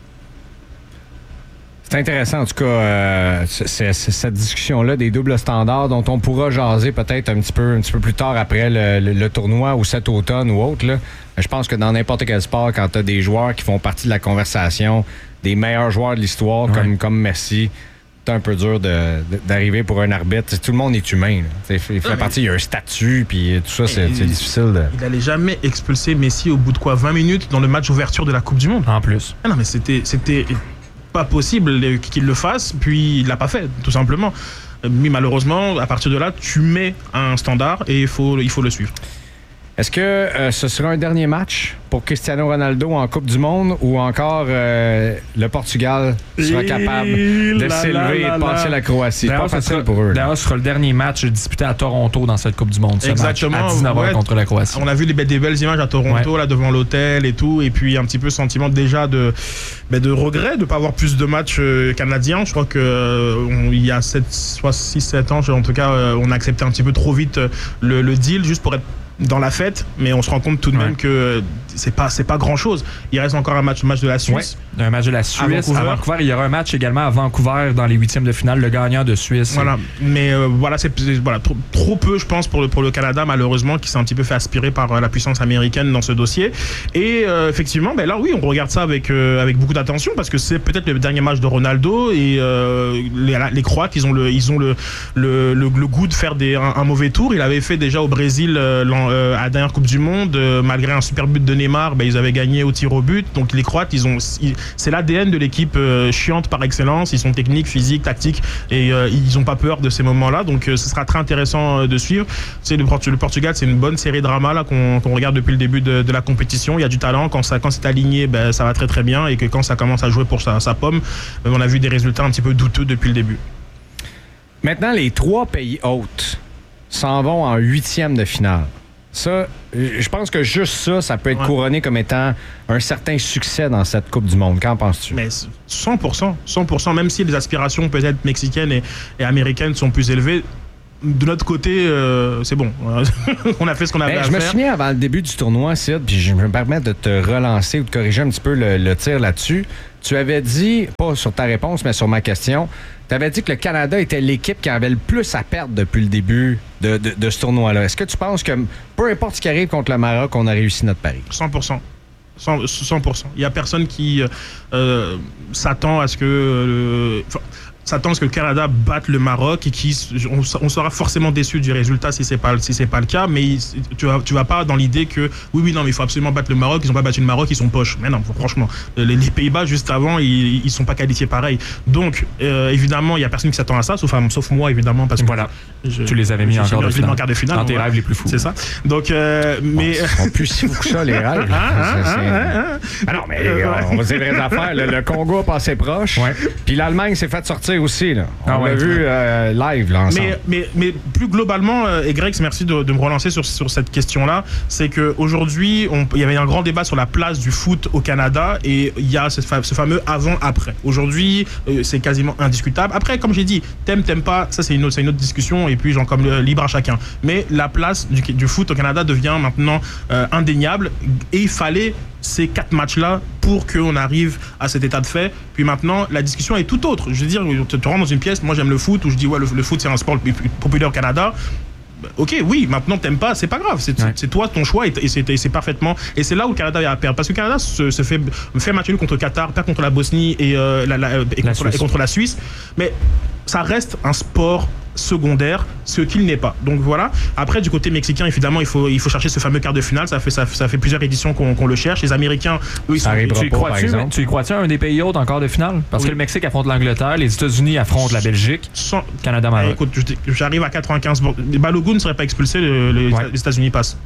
C'est intéressant, en tout cas, euh, c'est, c'est, c'est cette discussion-là des doubles standards dont on pourra jaser peut-être un petit peu, un petit peu plus tard après le, le, le tournoi ou cet automne ou autre. Là. Je pense que dans n'importe quel sport, quand tu as des joueurs qui font partie de la conversation, des meilleurs joueurs de l'histoire, ouais. comme, comme Messi, c'est un peu dur de, de, d'arriver pour un arbitre. Tout le monde est humain. Il fait ouais, partie, il y a un statut, puis tout ça, c'est, c'est difficile. De... Il n'allait jamais expulser Messi au bout de quoi vingt minutes dans le match d'ouverture de la Coupe du Monde. En plus. Ah non, mais c'était... c'était... pas possible qu'il le fasse, puis il l'a pas fait, tout simplement. Mais malheureusement, à partir de là, tu mets un standard et il faut, il faut le suivre. Est-ce que euh, ce sera un dernier match pour Cristiano Ronaldo en Coupe du Monde ou encore euh, le Portugal sera capable de la, s'élever la, la, et de passer la Croatie? C'est pas facile pour eux. D'ailleurs, ce sera le dernier match disputé à Toronto dans cette Coupe du Monde. Ce Exactement. Match à dix-neuf heures ouais, contre la Croatie. On a vu des, des belles images à Toronto, ouais. là, devant l'hôtel et tout, et puis un petit peu sentiment déjà de, ben, de regret de ne pas avoir plus de matchs euh, canadiens. Je crois qu'il euh, y a six sept ans, en tout cas, euh, on a accepté un petit peu trop vite euh, le, le deal juste pour être dans la fête, mais on se rend compte tout de ouais. même que c'est pas c'est pas grand chose. Il reste encore un match match de la Suisse. Ouais. Un match de la Suisse à Vancouver. à Vancouver. Il y aura un match également à Vancouver dans les huitièmes de finale, le gagnant de Suisse. Voilà, mais euh, voilà c'est, c'est voilà trop, trop peu je pense pour le pour le Canada malheureusement qui s'est un petit peu fait aspirer par euh, la puissance américaine dans ce dossier. Et euh, effectivement, ben là oui, on regarde ça avec euh, avec beaucoup d'attention parce que c'est peut-être le dernier match de Ronaldo et euh, les, les Croates ils ont le ils ont le le, le, le goût de faire des un, un mauvais tour. Il avait fait déjà au Brésil euh, Euh, à la dernière Coupe du Monde, euh, malgré un super but de Neymar, ben, ils avaient gagné au tir au but. Donc les Croates, ils ont, ils, c'est l'A D N de l'équipe euh, chiante par excellence. Ils sont techniques, physiques, tactiques, et euh, ils n'ont pas peur de ces moments-là. Donc euh, ce sera très intéressant euh, de suivre. C'est le, le Portugal, c'est une bonne série drama là qu'on, qu'on regarde depuis le début de, de la compétition. Il y a du talent. Quand ça, quand c'est aligné, ben, ça va très très bien, et que quand ça commence à jouer pour sa, sa pomme, ben, on a vu des résultats un petit peu douteux depuis le début. Maintenant, les trois pays hôtes s'en vont en huitième de finale. Ça, je pense que juste ça, ça peut être ouais. couronné comme étant un certain succès dans cette Coupe du Monde. Qu'en penses-tu? Mais cent pour cent, cent pour cent, même si les aspirations peut-être mexicaines et, et américaines sont plus élevées, de notre côté, euh, c'est bon. On a fait ce qu'on avait ben, à je faire. Je me souviens avant le début du tournoi, Sid, puis je me permets de te relancer ou de corriger un petit peu le, le tir là-dessus. Tu avais dit, pas sur ta réponse, mais sur ma question, tu avais dit que le Canada était l'équipe qui avait le plus à perdre depuis le début de, de, de ce tournoi-là. Est-ce que tu penses que, peu importe ce qui arrive contre le Maroc, on a réussi notre pari? cent pour cent. cent pour cent. Il n'y a personne qui euh, s'attend à ce que... Euh, s'attend à ce que le Canada batte le Maroc et qui on, on sera forcément déçu du résultat si c'est pas si c'est pas le cas, mais tu vas tu vas pas dans l'idée que oui oui non mais il faut absolument battre le Maroc, ils ont pas battu le Maroc, ils sont poches. Mais non, franchement, les, les Pays-Bas juste avant ils ils sont pas qualifiés pareil. Donc euh, évidemment il y a personne qui s'attend à ça, sauf sauf moi évidemment parce que voilà. Je, tu les avais mis en quart de finale. En quart de finale dans tes rêves les plus fous. C'est ça. Donc euh, mais bon, en plus si fou que ça les rêves. Ah, ah, ah, ah, ah non mais euh, on va dire les vraies affaires. Le, le Congo a passé proche. Ouais. Puis l'Allemagne s'est fait sortir aussi là. On l'a vu euh, live là ensemble. Mais, mais, mais plus globalement, euh, et Greg, merci de, de me relancer sur, sur cette question-là, c'est qu'aujourd'hui, il y avait un grand débat sur la place du foot au Canada et il y a ce, ce fameux avant-après. Aujourd'hui, euh, c'est quasiment indiscutable. Après, comme j'ai dit, t'aimes, t'aimes pas, ça c'est une, une autre discussion et puis genre comme euh, libre à chacun. Mais la place du, du foot au Canada devient maintenant euh, indéniable et il fallait ces quatre matchs-là pour qu'on arrive à cet état de fait. Puis maintenant, la discussion est tout autre. Je veux dire, tu te rends dans une pièce, moi j'aime le foot, où je dis ouais, le, le foot c'est un sport populaire au Canada. Ok, oui, maintenant t'aimes pas, c'est pas grave, c'est, ouais. c'est toi ton choix et, et, c'est, et c'est parfaitement. Et c'est là où le Canada a à perdre. Parce que le Canada se, se fait, fait match nul contre le Qatar, perd contre la Bosnie et, euh, la, la, et, la contre, et contre la Suisse. Mais ça reste un sport secondaire, ce qu'il n'est pas. Donc voilà. Après, du côté mexicain, évidemment, il faut, il faut chercher ce fameux quart de finale. Ça fait, ça, ça fait plusieurs éditions qu'on, qu'on le cherche. Les Américains, eux, ils ça sont... Tu y pas, crois-tu, tu y crois-tu un des pays autres en quart de finale? Parce oui. que le Mexique affronte l'Angleterre, les États-Unis affrontent la Belgique, Sans... Canada, Maroc. Eh, écoute, j'arrive à quatre-vingt-quinze. Balogun ne serait pas expulsé, le, le, ouais. les États-Unis passent.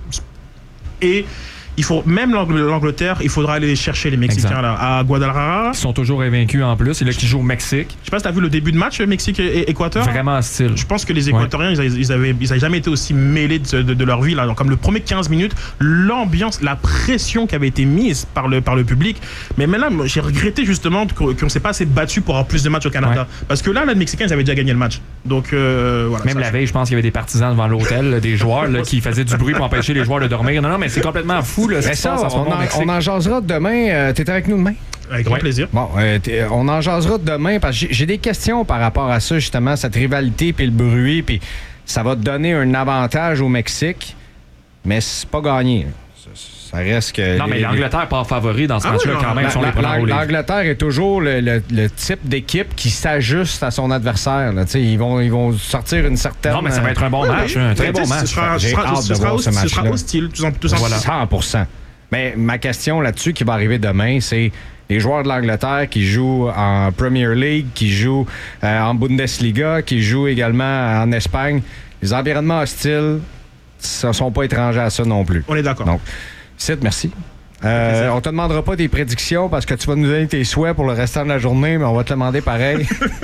Et il faut, même l'Angleterre, il faudra aller chercher les Mexicains là, à Guadalajara. Ils sont toujours invaincus en plus. C'est là qu'ils jouent au Mexique. Je sais pas si tu as vu le début de match Mexique-Équateur. Vraiment hostile. Je pense que les Équatoriens, ouais. ils, ils, avaient, ils avaient jamais été aussi mêlés de, de, de leur vie. Là. Donc, comme le premier quinze minutes, l'ambiance, la pression qui avait été mise par le, par le public. Mais maintenant, j'ai regretté justement qu'on ne s'est pas assez battu pour avoir plus de matchs au Canada. Ouais. Parce que là, les Mexicains, ils avaient déjà gagné le match. Donc, euh, voilà. Même ça, la veille, je pense qu'il y avait des partisans devant l'hôtel, des joueurs là, qui faisaient du bruit pour empêcher les joueurs de dormir. Non, non, mais c'est complètement fou. Là, mais ça, on, en, on en jasera demain. Euh, T'es avec nous demain? Avec grand ouais. plaisir. Bon, euh, on en jasera demain parce que j'ai, j'ai des questions par rapport à ça, justement, cette rivalité puis le bruit. Puis ça va te donner un avantage au Mexique, mais c'est pas gagné. Ça, ça reste que... Non, les, mais l'Angleterre n'est pas favori dans ce ah match-là oui, quand même. La, sont la, les la, L'Angleterre est toujours le, le, le type d'équipe qui s'ajuste à son adversaire. Là. Ils, vont, ils vont sortir une certaine... Non, mais ça va être un bon match. Oui, un très bon match. Ce sera, j'ai sera, hâte ce de sera, voir ce match-là. Ce sera hostile, tout en, tout voilà. cent pour cent. Mais ma question là-dessus qui va arriver demain, c'est les joueurs de l'Angleterre qui jouent en Premier League, qui jouent euh, en Bundesliga, qui jouent également en Espagne. Les environnements hostiles ne sont pas étrangers à ça non plus. On est d'accord. Donc, Sid, merci. Euh, on te demandera pas tes prédictions parce que tu vas nous donner tes souhaits pour le restant de la journée, mais on va te demander pareil.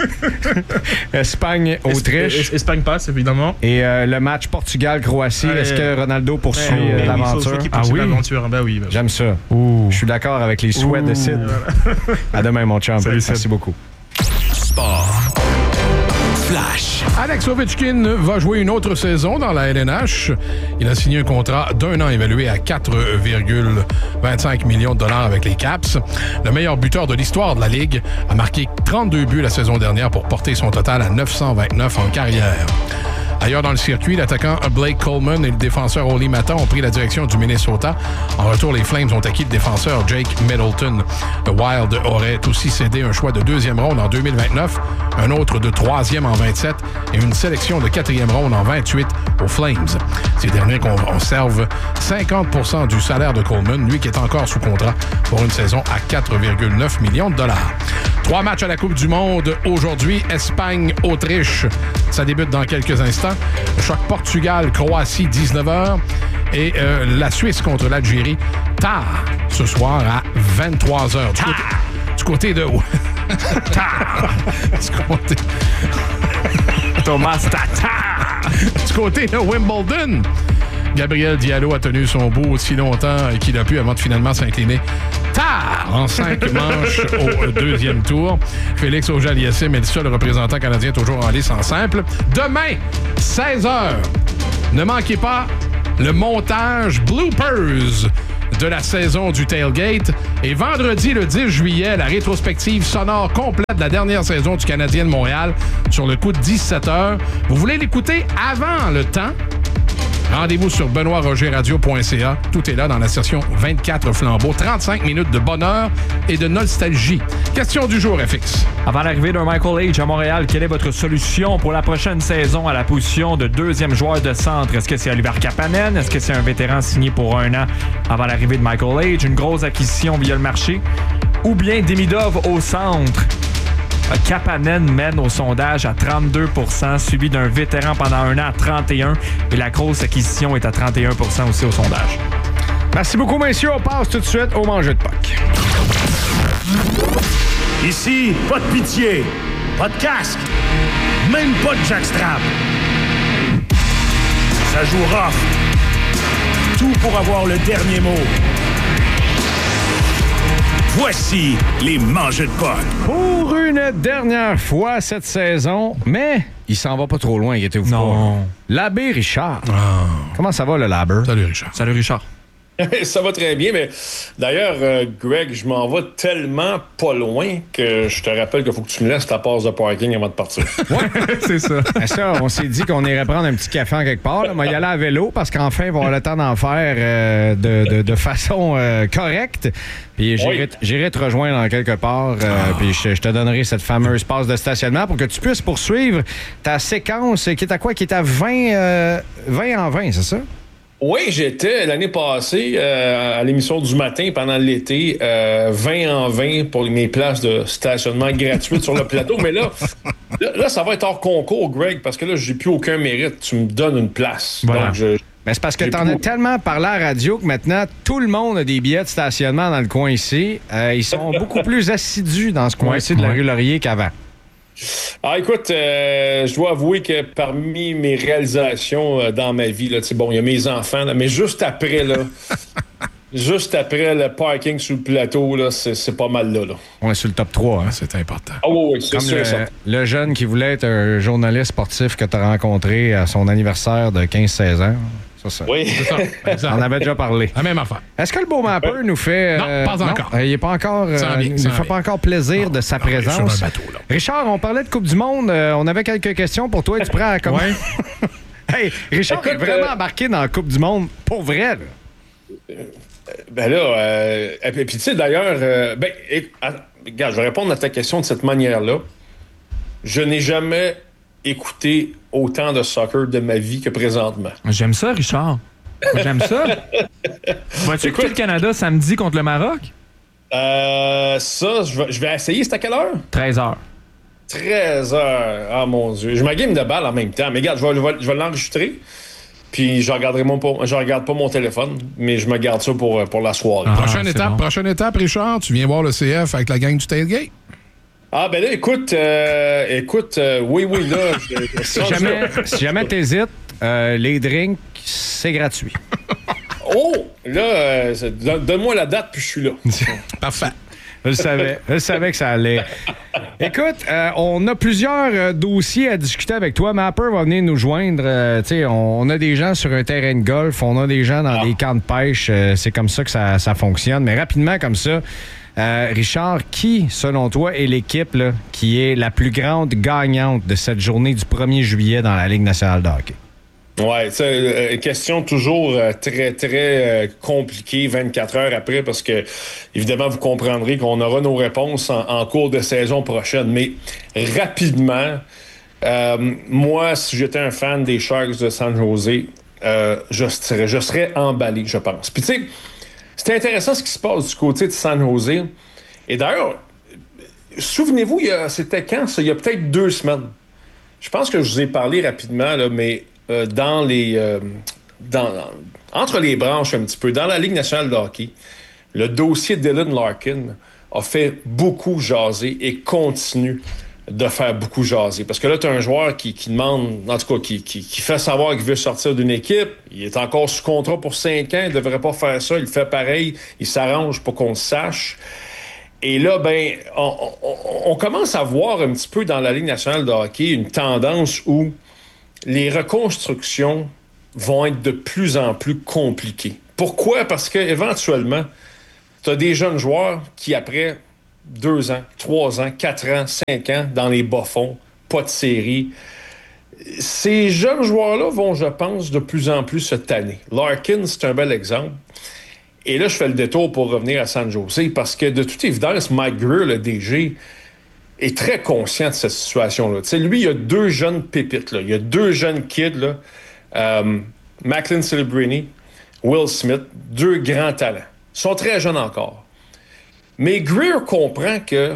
Espagne, Autriche. Es- Espagne passe, évidemment. Et euh, le match Portugal-Croatie, ouais, est-ce que Ronaldo poursuit ouais, euh, ouais, l'aventure? Il faut, il faut ah oui? L'aventure. Ben oui, ben j'aime ça. Ouh. Je suis d'accord avec les souhaits Ouh. de Sid. Voilà. À demain, mon chum. Salut, merci Sid. beaucoup. Sport. Flash. Alex Ovechkin va jouer une autre saison dans la L N H. Il a signé un contrat d'un an évalué à quatre virgule vingt-cinq millions de dollars avec les Caps. Le meilleur buteur de l'histoire de la Ligue a marqué trente-deux buts la saison dernière pour porter son total à neuf cent vingt-neuf en carrière. Ailleurs dans le circuit, l'attaquant Blake Coleman et le défenseur Oli Mata ont pris la direction du Minnesota. En retour, les Flames ont acquis le défenseur Jake Middleton. Le Wild aurait aussi cédé un choix de deuxième ronde en deux mille vingt-neuf, un autre de troisième en vingt-sept et une sélection de quatrième ronde en vingt-huit aux Flames. Ces derniers conservent cinquante pour cent du salaire de Coleman, lui qui est encore sous contrat pour une saison à quatre virgule neuf millions de dollars. Trois matchs à la Coupe du Monde aujourd'hui. Espagne-Autriche. Ça débute dans quelques instants. Le choc Portugal-Croatie, dix-neuf heures. Et euh, la Suisse contre l'Algérie, tard ce soir à vingt-trois heures. Du côté, du côté de... tard! Du côté... Thomas Tatar! Du côté de Wimbledon, Gabriel Diallo a tenu son bout aussi longtemps qu'il a pu avant de finalement s'incliner tard en cinq manches au deuxième tour. Félix Auger-Aliassime est le seul représentant canadien toujours en lice en simple. Demain, seize heures, ne manquez pas le montage bloopers de la saison du Tailgate. Et vendredi, le dix juillet, la rétrospective sonore complète de la dernière saison du Canadien de Montréal sur le coup de dix-sept heures. Vous voulez l'écouter avant le temps? Rendez-vous sur benoît roger radio point c a. Tout est là dans la session vingt-quatre flambeaux. trente-cinq minutes de bonheur et de nostalgie. Question du jour, F X. Avant l'arrivée d'un Michael Age à Montréal, quelle est votre solution pour la prochaine saison à la position de deuxième joueur de centre? Est-ce que c'est Oliver Kapanen? Est-ce que c'est un vétéran signé pour un an avant l'arrivée de Michael Age? Une grosse acquisition via le marché? Ou bien Demidov au centre? Kapanen mène au sondage à trente-deux pour cent, suivi d'un vétéran pendant un an à trente et un pour cent. Et la grosse acquisition est à trente et un pour cent aussi au sondage. Merci beaucoup, messieurs. On passe tout de suite au mangeux de Puck. Ici, pas de pitié, pas de casque, même pas de jackstrap. Ça joue rough. Tout pour avoir le dernier mot. Voici les mangeux de Puck. Pour une dernière fois cette saison, mais il s'en va pas trop loin, inquiétez-vous pas. Non. L'abbé Richard. Oh. Comment ça va, le Labber? Salut, Richard. Salut Richard. Ça va très bien, mais d'ailleurs, euh, Greg, je m'en vais tellement pas loin que je te rappelle qu'il faut que tu me laisses ta passe de parking avant de partir. Ouais, c'est ça. Ben ça, on s'est dit qu'on irait prendre un petit café en quelque part. Là. On va y aller à vélo parce qu'enfin, on va avoir le temps d'en faire euh, de, de, de façon euh, correcte. Puis j'irai, Oui. j'irai te rejoindre en quelque part. Euh, Ah. Puis je, je te donnerai cette fameuse passe de stationnement pour que tu puisses poursuivre ta séquence qui est à quoi? Qui est à vingt, euh, vingt en vingt, c'est ça? Oui, j'étais l'année passée euh, à l'émission du matin pendant l'été, euh, vingt en vingt pour mes places de stationnement gratuites sur le plateau. Mais là, là, là, ça va être hors concours, Greg, parce que là, j'ai plus aucun mérite. Tu me donnes une place. Voilà. Donc, je, Ben, c'est parce que J'ai t'en plus- as tellement parlé à la radio que maintenant, tout le monde a des billets de stationnement dans le coin ici. Euh, ils sont beaucoup plus assidus dans ce coin-ci de la ouais. rue Laurier qu'avant. Ah, écoute, euh, je dois avouer que parmi mes réalisations euh, dans ma vie, là, tu sais, bon, il y a mes enfants, là, mais juste après, là, juste après le parking sur le plateau, là, c'est, c'est pas mal là, là. On est sur le top trois. Hein? C'est important. Ah oui, oui, c'est Comme sûr le, ça. le jeune qui voulait être un journaliste sportif que tu as rencontré à son anniversaire de quinze seize ans. Ça, ça. Oui. Exact. On avait déjà parlé. La même affaire. Est-ce que le beau mapper nous fait... Non, pas encore. euh, il n'est pas encore... Ça en vient, il ça ne en fait vient. pas encore plaisir de sa non, il est présence. sur un bateau, là. Richard, on parlait de Coupe du Monde. euh, on avait quelques questions pour toi. Es-tu prêt à comment? Hey, Richard Écoute, est vraiment euh, embarqué dans la Coupe du Monde. Pour vrai, là. Ben là, euh, et puis tu sais, d'ailleurs, euh, ben, et- ah, regarde, je vais répondre à ta question de cette manière-là. Je n'ai jamais écouté autant de soccer de ma vie que présentement. J'aime ça, Richard. J'aime ça. Vas-tu écouter le Canada samedi contre le Maroc? Euh, ça, je vais, je vais essayer. C'est à quelle heure? treize heures. treize heures. Ah, mon Dieu. Je me game de balle en même temps. Mais regarde, je vais, je vais, je vais l'enregistrer. Puis je regarderai mon, je regarde pas mon téléphone, mais je me garde ça pour, pour la soirée. Ah, Prochaine c'est étape, bon. prochaine étape, Richard, tu viens voir le C F avec la gang du Tailgate. Ah, ben là, écoute, euh, écoute, euh, oui, oui, là. je- Si jamais, si jamais t'hésites, euh, les drinks, c'est gratuit. Oh, là, euh, c'est- don- donne-moi la date, puis je suis là. Parfait. Je le savais. Je savais que ça allait. Écoute, euh, on a plusieurs euh, dossiers à discuter avec toi. Mapper va venir nous joindre. Euh, tu sais, on, on a des gens sur un terrain de golf, on a des gens dans des camps de pêche. Euh, c'est comme ça que ça, ça fonctionne. Mais rapidement, comme ça, euh, Richard, qui, selon toi, est l'équipe là, qui est la plus grande gagnante de cette journée du premier juillet dans la Ligue nationale de hockey? Ouais, c'est euh, question toujours euh, très, très euh, compliquée vingt-quatre heures après parce que, évidemment, vous comprendrez qu'on aura nos réponses en, en cours de saison prochaine. Mais rapidement, euh, moi, si j'étais un fan des Sharks de San Jose, euh, je, serais, je serais emballé, je pense. Puis, tu sais, c'est intéressant ce qui se passe du côté de San Jose. Et d'ailleurs, souvenez-vous, il y a- c'était quand ça? Il y a peut-être deux semaines. Je pense que je vous ai parlé rapidement, là, mais euh, dans les. euh, dans, dans- entre les branches un petit peu, dans la Ligue nationale de hockey, le dossier Dylan Larkin a fait beaucoup jaser et continue de faire beaucoup jaser. Parce que là, tu as un joueur qui, qui demande, en tout cas, qui, qui, qui fait savoir qu'il veut sortir d'une équipe. Il est encore sous contrat pour cinq ans. Il ne devrait pas faire ça. Il fait pareil. Il s'arrange pour qu'on le sache. Et là, ben, on, on, on commence à voir un petit peu dans la Ligue nationale de hockey une tendance où les reconstructions vont être de plus en plus compliquées. Pourquoi? Parce qu'éventuellement, tu as des jeunes joueurs qui, après deux ans, trois ans, quatre ans, cinq ans, dans les bas-fonds, pas de série. Ces jeunes joueurs-là vont, je pense, de plus en plus se tanner. Larkin, c'est un bel exemple. Et là, je fais le détour pour revenir à San Jose, parce que, de toute évidence, Mike Grier, le D G, est très conscient de cette situation-là. Tu sais, lui, il y a deux jeunes pépites, là. Il y a deux jeunes kids, là. Euh, Macklin Celebrini, Will Smith, deux grands talents. Ils sont très jeunes encore. Mais Grier comprend que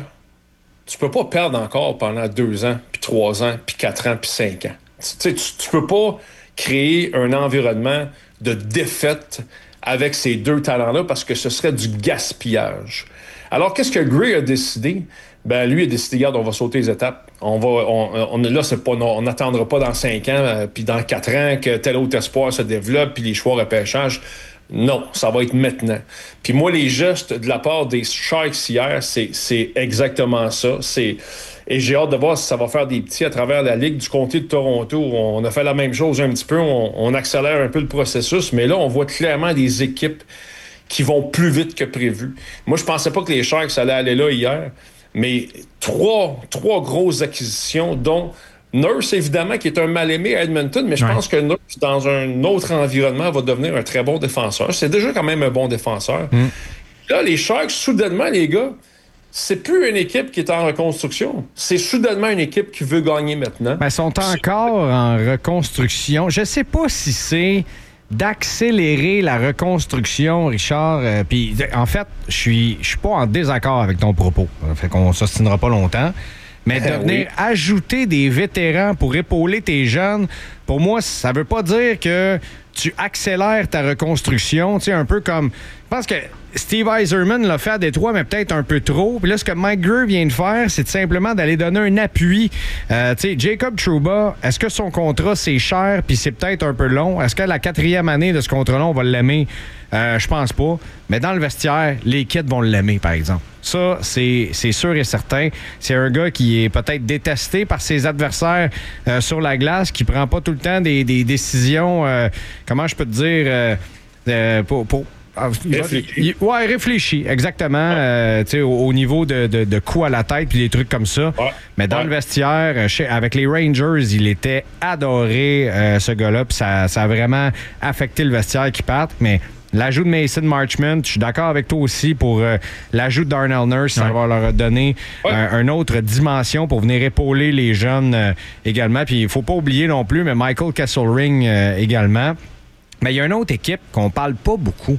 tu peux pas perdre encore pendant deux ans, puis trois ans, puis quatre ans, puis cinq ans. Tu sais, tu, tu peux pas créer un environnement de défaite avec ces deux talents-là parce que ce serait du gaspillage. Alors, qu'est-ce que Grier a décidé? Ben, lui a décidé, regarde, on va sauter les étapes. On va, on, on là, c'est pas, on n'attendra pas dans cinq ans, euh, puis dans quatre ans que tel autre espoir se développe, puis les choix repêchage. Non, ça va être maintenant. Puis moi, les gestes de la part des Sharks hier, c'est, c'est exactement ça. C'est... Et j'ai hâte de voir si ça va faire des petits à travers la Ligue du comté de Toronto. On a fait la même chose un petit peu. On, on accélère un peu le processus. Mais là, on voit clairement des équipes qui vont plus vite que prévu. Moi, je pensais pas que les Sharks allaient aller là hier. Mais trois, trois grosses acquisitions, dont Nurse, évidemment, qui est un mal-aimé à Edmonton, mais je ouais. pense que Nurse, dans un autre environnement, va devenir un très bon défenseur. C'est déjà quand même un bon défenseur. Mm. Là, les Sharks, soudainement, les gars, c'est plus une équipe qui est en reconstruction. C'est soudainement une équipe qui veut gagner maintenant. Ben, ils sont encore en reconstruction. Je sais pas si c'est d'accélérer la reconstruction, Richard. Euh, Puis, en fait, je suis je suis pas en désaccord avec ton propos. Fait qu'on s'ostinera pas longtemps. Mais de venir oui. ajouter des vétérans pour épauler tes jeunes, pour moi, ça veut pas dire que tu accélères ta reconstruction. Tu sais, un peu comme... Je pense que Steve Yzerman l'a fait à Détroit, mais peut-être un peu trop. Puis là, ce que Mike Grier vient de faire, c'est simplement d'aller donner un appui. Euh, tu sais, Jacob Trouba, est-ce que son contrat, c'est cher puis c'est peut-être un peu long? Est-ce que la quatrième année de ce contrat-là, on va l'aimer? Euh, je pense pas. Mais dans le vestiaire, les kids vont l'aimer, par exemple. Ça, c'est, c'est sûr et certain. C'est un gars qui est peut-être détesté par ses adversaires euh, sur la glace, qui prend pas tout le temps des, des décisions, euh, comment je peux te dire, euh, euh, pour... pour Réfléchi. Ouais, réfléchi, exactement. Ouais. Euh, tu sais, au, au niveau de, de, de coups à la tête puis des trucs comme ça. Ouais. Mais dans ouais. le vestiaire, chez, avec les Rangers, il était adoré, euh, ce gars-là. Puis ça, ça a vraiment affecté le vestiaire qui parte. Mais l'ajout de Mason Marchment, je suis d'accord avec toi aussi pour euh, l'ajout de Darnell Nurse. Ça ouais. va leur donner ouais. euh, une autre dimension pour venir épauler les jeunes euh, également. Puis il faut pas oublier non plus, mais Michael Kesselring euh, également. Mais il y a une autre équipe qu'on parle pas beaucoup,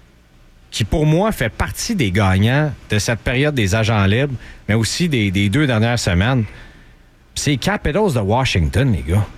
qui, pour moi, fait partie des gagnants de cette période des agents libres, mais aussi des, des deux dernières semaines. C'est les Capitals de Washington, les gars.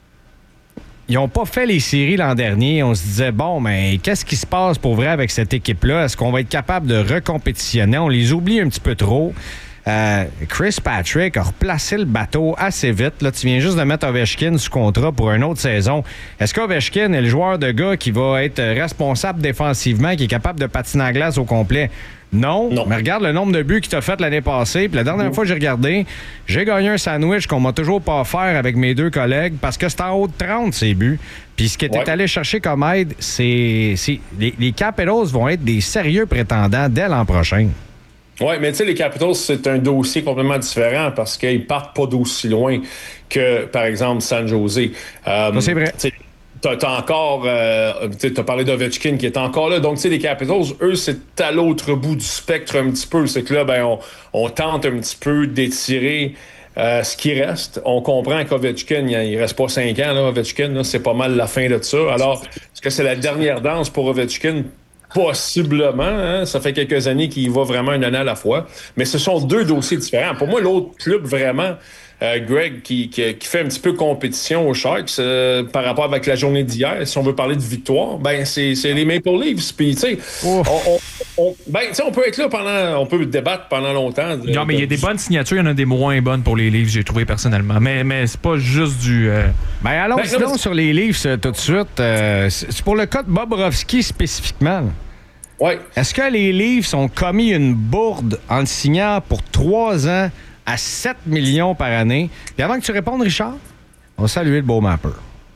Ils n'ont pas fait les séries l'an dernier. On se disait, bon, mais qu'est-ce qui se passe pour vrai avec cette équipe-là? Est-ce qu'on va être capable de recompétitionner? On les oublie un petit peu trop. Euh, Chris Patrick a replacé le bateau assez vite. Là, tu viens juste de mettre Ovechkin sous contrat pour une autre saison. Est-ce qu'Ovechkin est le joueur de gars qui va être responsable défensivement, qui est capable de patiner à glace au complet? Non. non. Mais regarde le nombre de buts qu'il t'a fait l'année passée. Puis la dernière mmh. fois que j'ai regardé, j'ai gagné un sandwich qu'on m'a toujours pas offert avec mes deux collègues parce que c'est en haut de trente, ces buts. Puis ce qui était ouais. allé chercher comme aide, c'est... c'est les, les Capitals vont être des sérieux prétendants dès l'an prochain. Oui, mais tu sais, les Capitals, c'est un dossier complètement différent parce qu'ils partent pas d'aussi loin que, par exemple, San Jose. Euh, c'est vrai. T'as, t'as encore... Euh, t'as parlé d'Ovechkin qui est encore là. Donc, tu sais, les Capitals, eux, c'est à l'autre bout du spectre un petit peu. C'est que là, ben, on, on tente un petit peu d'étirer euh, ce qui reste. On comprend qu'Ovechkin, il reste pas cinq ans, là, Ovechkin, là, c'est pas mal la fin de ça. Alors, est-ce que c'est la dernière danse pour Ovechkin? Possiblement. Hein? Ça fait quelques années qu'il y va vraiment une année à la fois. Mais ce sont deux dossiers différents. Pour moi, l'autre club, vraiment, euh, Greg, qui, qui, qui fait un petit peu compétition aux Sharks euh, par rapport avec la journée d'hier, si on veut parler de victoire, ben c'est, c'est les Maple Leafs. Puis, tu sais, on, on, on, ben, on peut être là pendant, on peut débattre pendant longtemps. De, non, mais il y a de, des bonnes signatures, il y en a des moins bonnes pour les Leafs, j'ai trouvé personnellement. Mais, mais c'est pas juste du... Euh... Ben allons Ben, sinon là, sur les Leafs euh, tout de suite. Euh, c'est pour le cas de Bobrovsky spécifiquement. Là. Ouais. Est-ce que les Leafs ont commis une bourde en le signant pour trois ans à sept millions par année? Puis avant que tu répondes, Richard, on va saluer le beau mapper.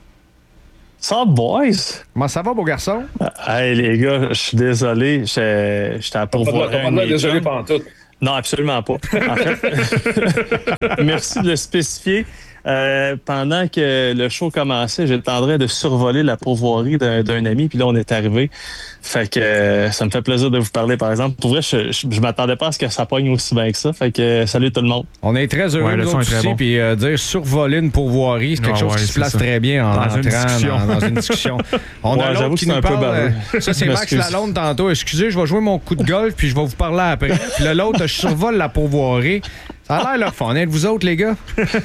Ça, boys! Comment ça va, beau garçon? Hey, les gars, je suis désolé. J'étais j'étais à pourvoir. Pas de désolé pendant tout. Non, absolument pas. En fait, merci de le spécifier. Euh, pendant que le show commençait, j'étais en train de survoler la pourvoirie d'un, d'un ami, puis là, on est arrivé. Fait que euh, ça me fait plaisir de vous parler, par exemple. Pour vrai, je, je, je m'attendais pas à ce que ça pogne aussi bien que ça. Fait que euh, salut tout le monde. On est très heureux Ouais, le nous son autres est très aussi, bon. puis euh, dire survoler une pourvoirie, c'est quelque Ah chose ouais, qui se c'est place ça. très bien en Dans entrant une discussion. Dans, dans une discussion. On Ouais, a j'avoue l'autre que qui c'est nous un peu parle. baveux. euh, ça, c'est Je Max m'excuse. Lalonde tantôt. Excusez, je vais jouer mon coup de golf, puis je vais vous parler après. Puis là, l'autre, je survole la pourvoirie. Ça a l'air leur fun. Êtes-vous autres, les gars?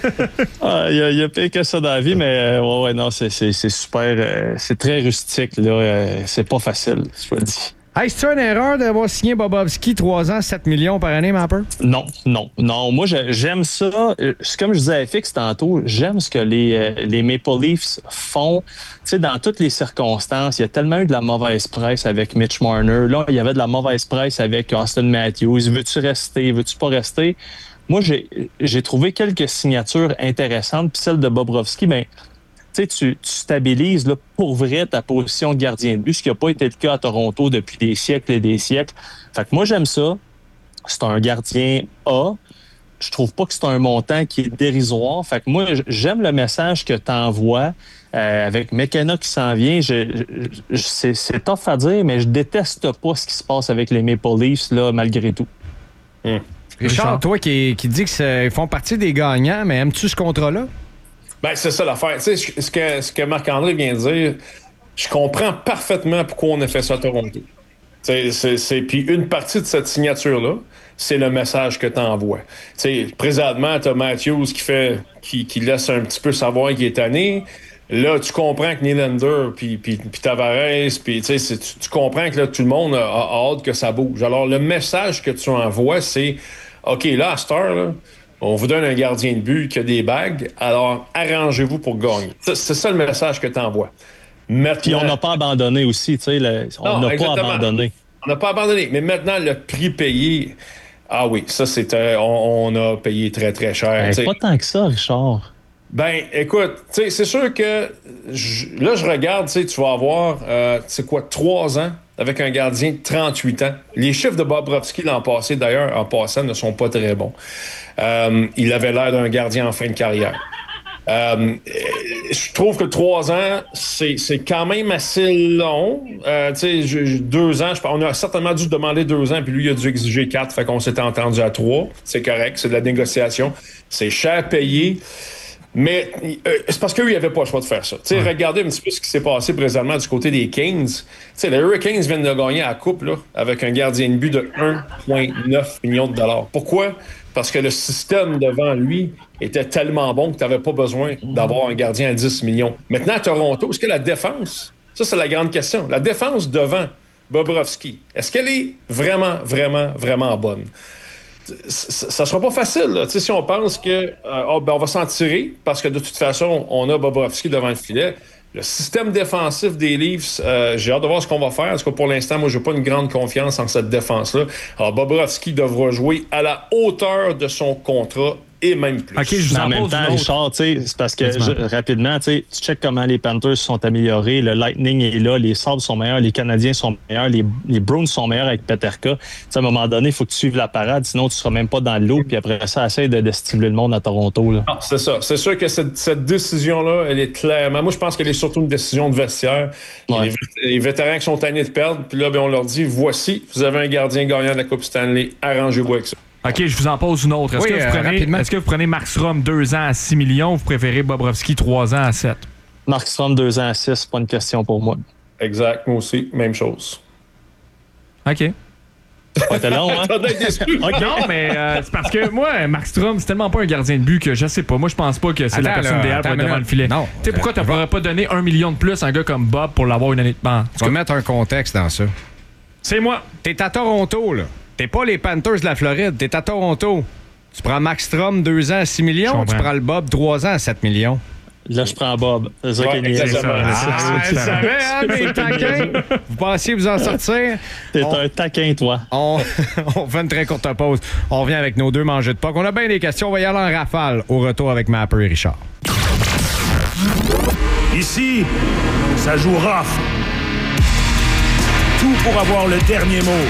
Ah, il y a, il y a pire que ça dans la vie, mais euh, ouais, ouais, non, c'est, c'est, c'est super. Euh, c'est très rustique, là. Euh, c'est pas facile, je te le dis. Hey, c'est-tu une erreur d'avoir signé Bobrovsky trois ans, sept millions par année, Mapper? Non, non, non. Moi, je- j'aime ça. Euh, C'est comme je disais à F X tantôt, j'aime ce que les, euh, les Maple Leafs font. Tu sais, dans toutes les circonstances, il y a tellement eu de la mauvaise presse avec Mitch Marner. Là, il y avait de la mauvaise presse avec Austin Matthews. Veux-tu rester? Veux-tu pas rester? Moi, j'ai, j'ai trouvé quelques signatures intéressantes. Puis celle de Bobrovsky, ben, tu sais, tu tu stabilises là, pour vrai ta position de gardien de but, ce qui n'a pas été le cas à Toronto depuis des siècles et des siècles. Fait que moi, j'aime ça. C'est un gardien A. Je trouve pas que c'est un montant qui est dérisoire. Fait que moi, j'aime le message que tu envoies euh, avec McKenna qui s'en vient. Je, je- c'est, c'est tough à dire, mais je déteste pas ce qui se passe avec les Maple Leafs, là, malgré tout. Richard, Richard. toi qui, qui dis qu'ils font partie des gagnants, mais aimes-tu ce contrat-là? Ben, c'est ça l'affaire. Tu sais, ce que, ce que Marc-André vient de dire, je comprends parfaitement pourquoi on a fait ça à Toronto. Tu sais, c'est, c'est, puis une partie de cette signature-là, c'est le message que tu envoies. Tu sais, présentement, tu as Matthews qui fait, qui, qui laisse un petit peu savoir qu'il est tanné. Là, tu comprends que Nylander, puis, puis, puis Tavares, puis tu sais, c'est- tu, tu comprends que là, tout le monde a, a hâte que ça bouge. Alors, le message que tu envoies, c'est OK, là, à cette heure, là, on vous donne un gardien de but qui a des bagues, alors arrangez-vous pour gagner. C'est, c'est ça le message que tu envoies. Puis on n'a pas abandonné aussi, tu sais, le- on Non, n'a pas exactement. abandonné. On n'a pas abandonné. Mais maintenant, le prix payé, ah oui, ça, c'est, euh, on, on a payé très, très cher. Ben, tu sais. pas tant que ça, Richard. Ben, écoute, tu sais, c'est sûr que je- là, je regarde, tu sais, tu vas avoir, euh, c'est quoi, trois ans avec un gardien de trente-huit ans. Les chiffres de Bobrovsky l'an passé, d'ailleurs, en passant, ne sont pas très bons. Euh, il avait l'air d'un gardien en fin de carrière. Euh, je trouve que trois ans, c'est, c'est quand même assez long. Euh, tu sais, je- je- deux ans, je, on a certainement dû demander deux ans, puis lui, il a dû exiger quatre, fait qu'on s'était entendu à trois. C'est correct, c'est de la négociation. C'est cher payé. Mais euh, c'est parce qu'eux, ils n'avaient pas le choix de faire ça. Tu sais, regardez un petit peu ce qui s'est passé présentement du côté des Kings. Tu sais, les Hurricanes viennent de gagner à la coupe là, avec un gardien de but de un virgule neuf million de dollars. Pourquoi? Parce que le système devant lui était tellement bon que tu n'avais pas besoin d'avoir un gardien à dix millions. Maintenant, à Toronto, est-ce que la défense, ça c'est la grande question, la défense devant Bobrovsky, est-ce qu'elle est vraiment, vraiment, vraiment bonne? Ça ne sera pas facile. Là. Si on pense que euh, oh, ben on va s'en tirer parce que de toute façon, on a Bobrovsky devant le filet. Le système défensif des Leafs, euh, j'ai hâte de voir ce qu'on va faire. Parce que pour l'instant, moi, je n'ai pas une grande confiance en cette défense-là. Alors, Bobrovsky devra jouer à la hauteur de son contrat et même plus. OK, je vous Mais en en même pose temps, une autre. Richard, tu sais, c'est parce que Vas-y, je- rapidement, tu sais, tu checkes comment les Panthers se sont améliorés, le Lightning est là, les Sabres sont meilleurs, les Canadiens sont meilleurs, les, les Bruins sont meilleurs avec Peterka. Tu sais, à un moment donné, il faut que tu suives la parade, sinon tu seras même pas dans l'eau, puis après ça, essaye de, de stimuler le monde à Toronto. Là. Non, c'est ça. C'est sûr que cette, cette décision-là, elle est clairement... Moi, je pense qu'elle est surtout une décision de vestiaire. Ouais. Les, vét- les vétérans qui sont tannés de perdre, puis là, ben, on leur dit, voici, vous avez un gardien gagnant de la Coupe Stanley, arrangez-vous avec ça. OK, je vous en pose une autre. Est-ce, Oui, que, vous euh, prenez, rapidement. est-ce que vous prenez Markstrom deux ans à six millions ou vous préférez Bobrovsky trois ans à sept? Markstrom, deux ans à six, c'est pas une question pour moi. Exact, moi aussi, même chose. OK. Oh, t'es long, hein? Okay. Non, mais euh, c'est parce que moi, Markstrom, c'est tellement pas un gardien de but que je sais pas. Moi, je pense pas que c'est Attends, la personne là, idéale pour être attends, devant le filet. non. Tu sais, pourquoi tu ne pourrais pas donner un million de plus à un gars comme Bob pour l'avoir une année de ban? Tu vas mettre un contexte dans ça. C'est moi. T'es à Toronto, là. T'es pas les Panthers de la Floride. T'es à Toronto. Tu prends Markstrom deux ans à six millions, tu prends le Bob trois ans à sept millions. Là, je prends Bob. C'est ça Ouais, qui est exactement. Ah, je savais, hein, mes taquins. Vous pensiez vous en sortir? T'es On- un taquin, toi. On... on fait une très courte pause. On revient avec nos deux mangeux de poc. On a bien des questions. On va y aller en rafale au retour avec Mapper et Richard. Ici, ça joue rough. Tout pour avoir le dernier mot.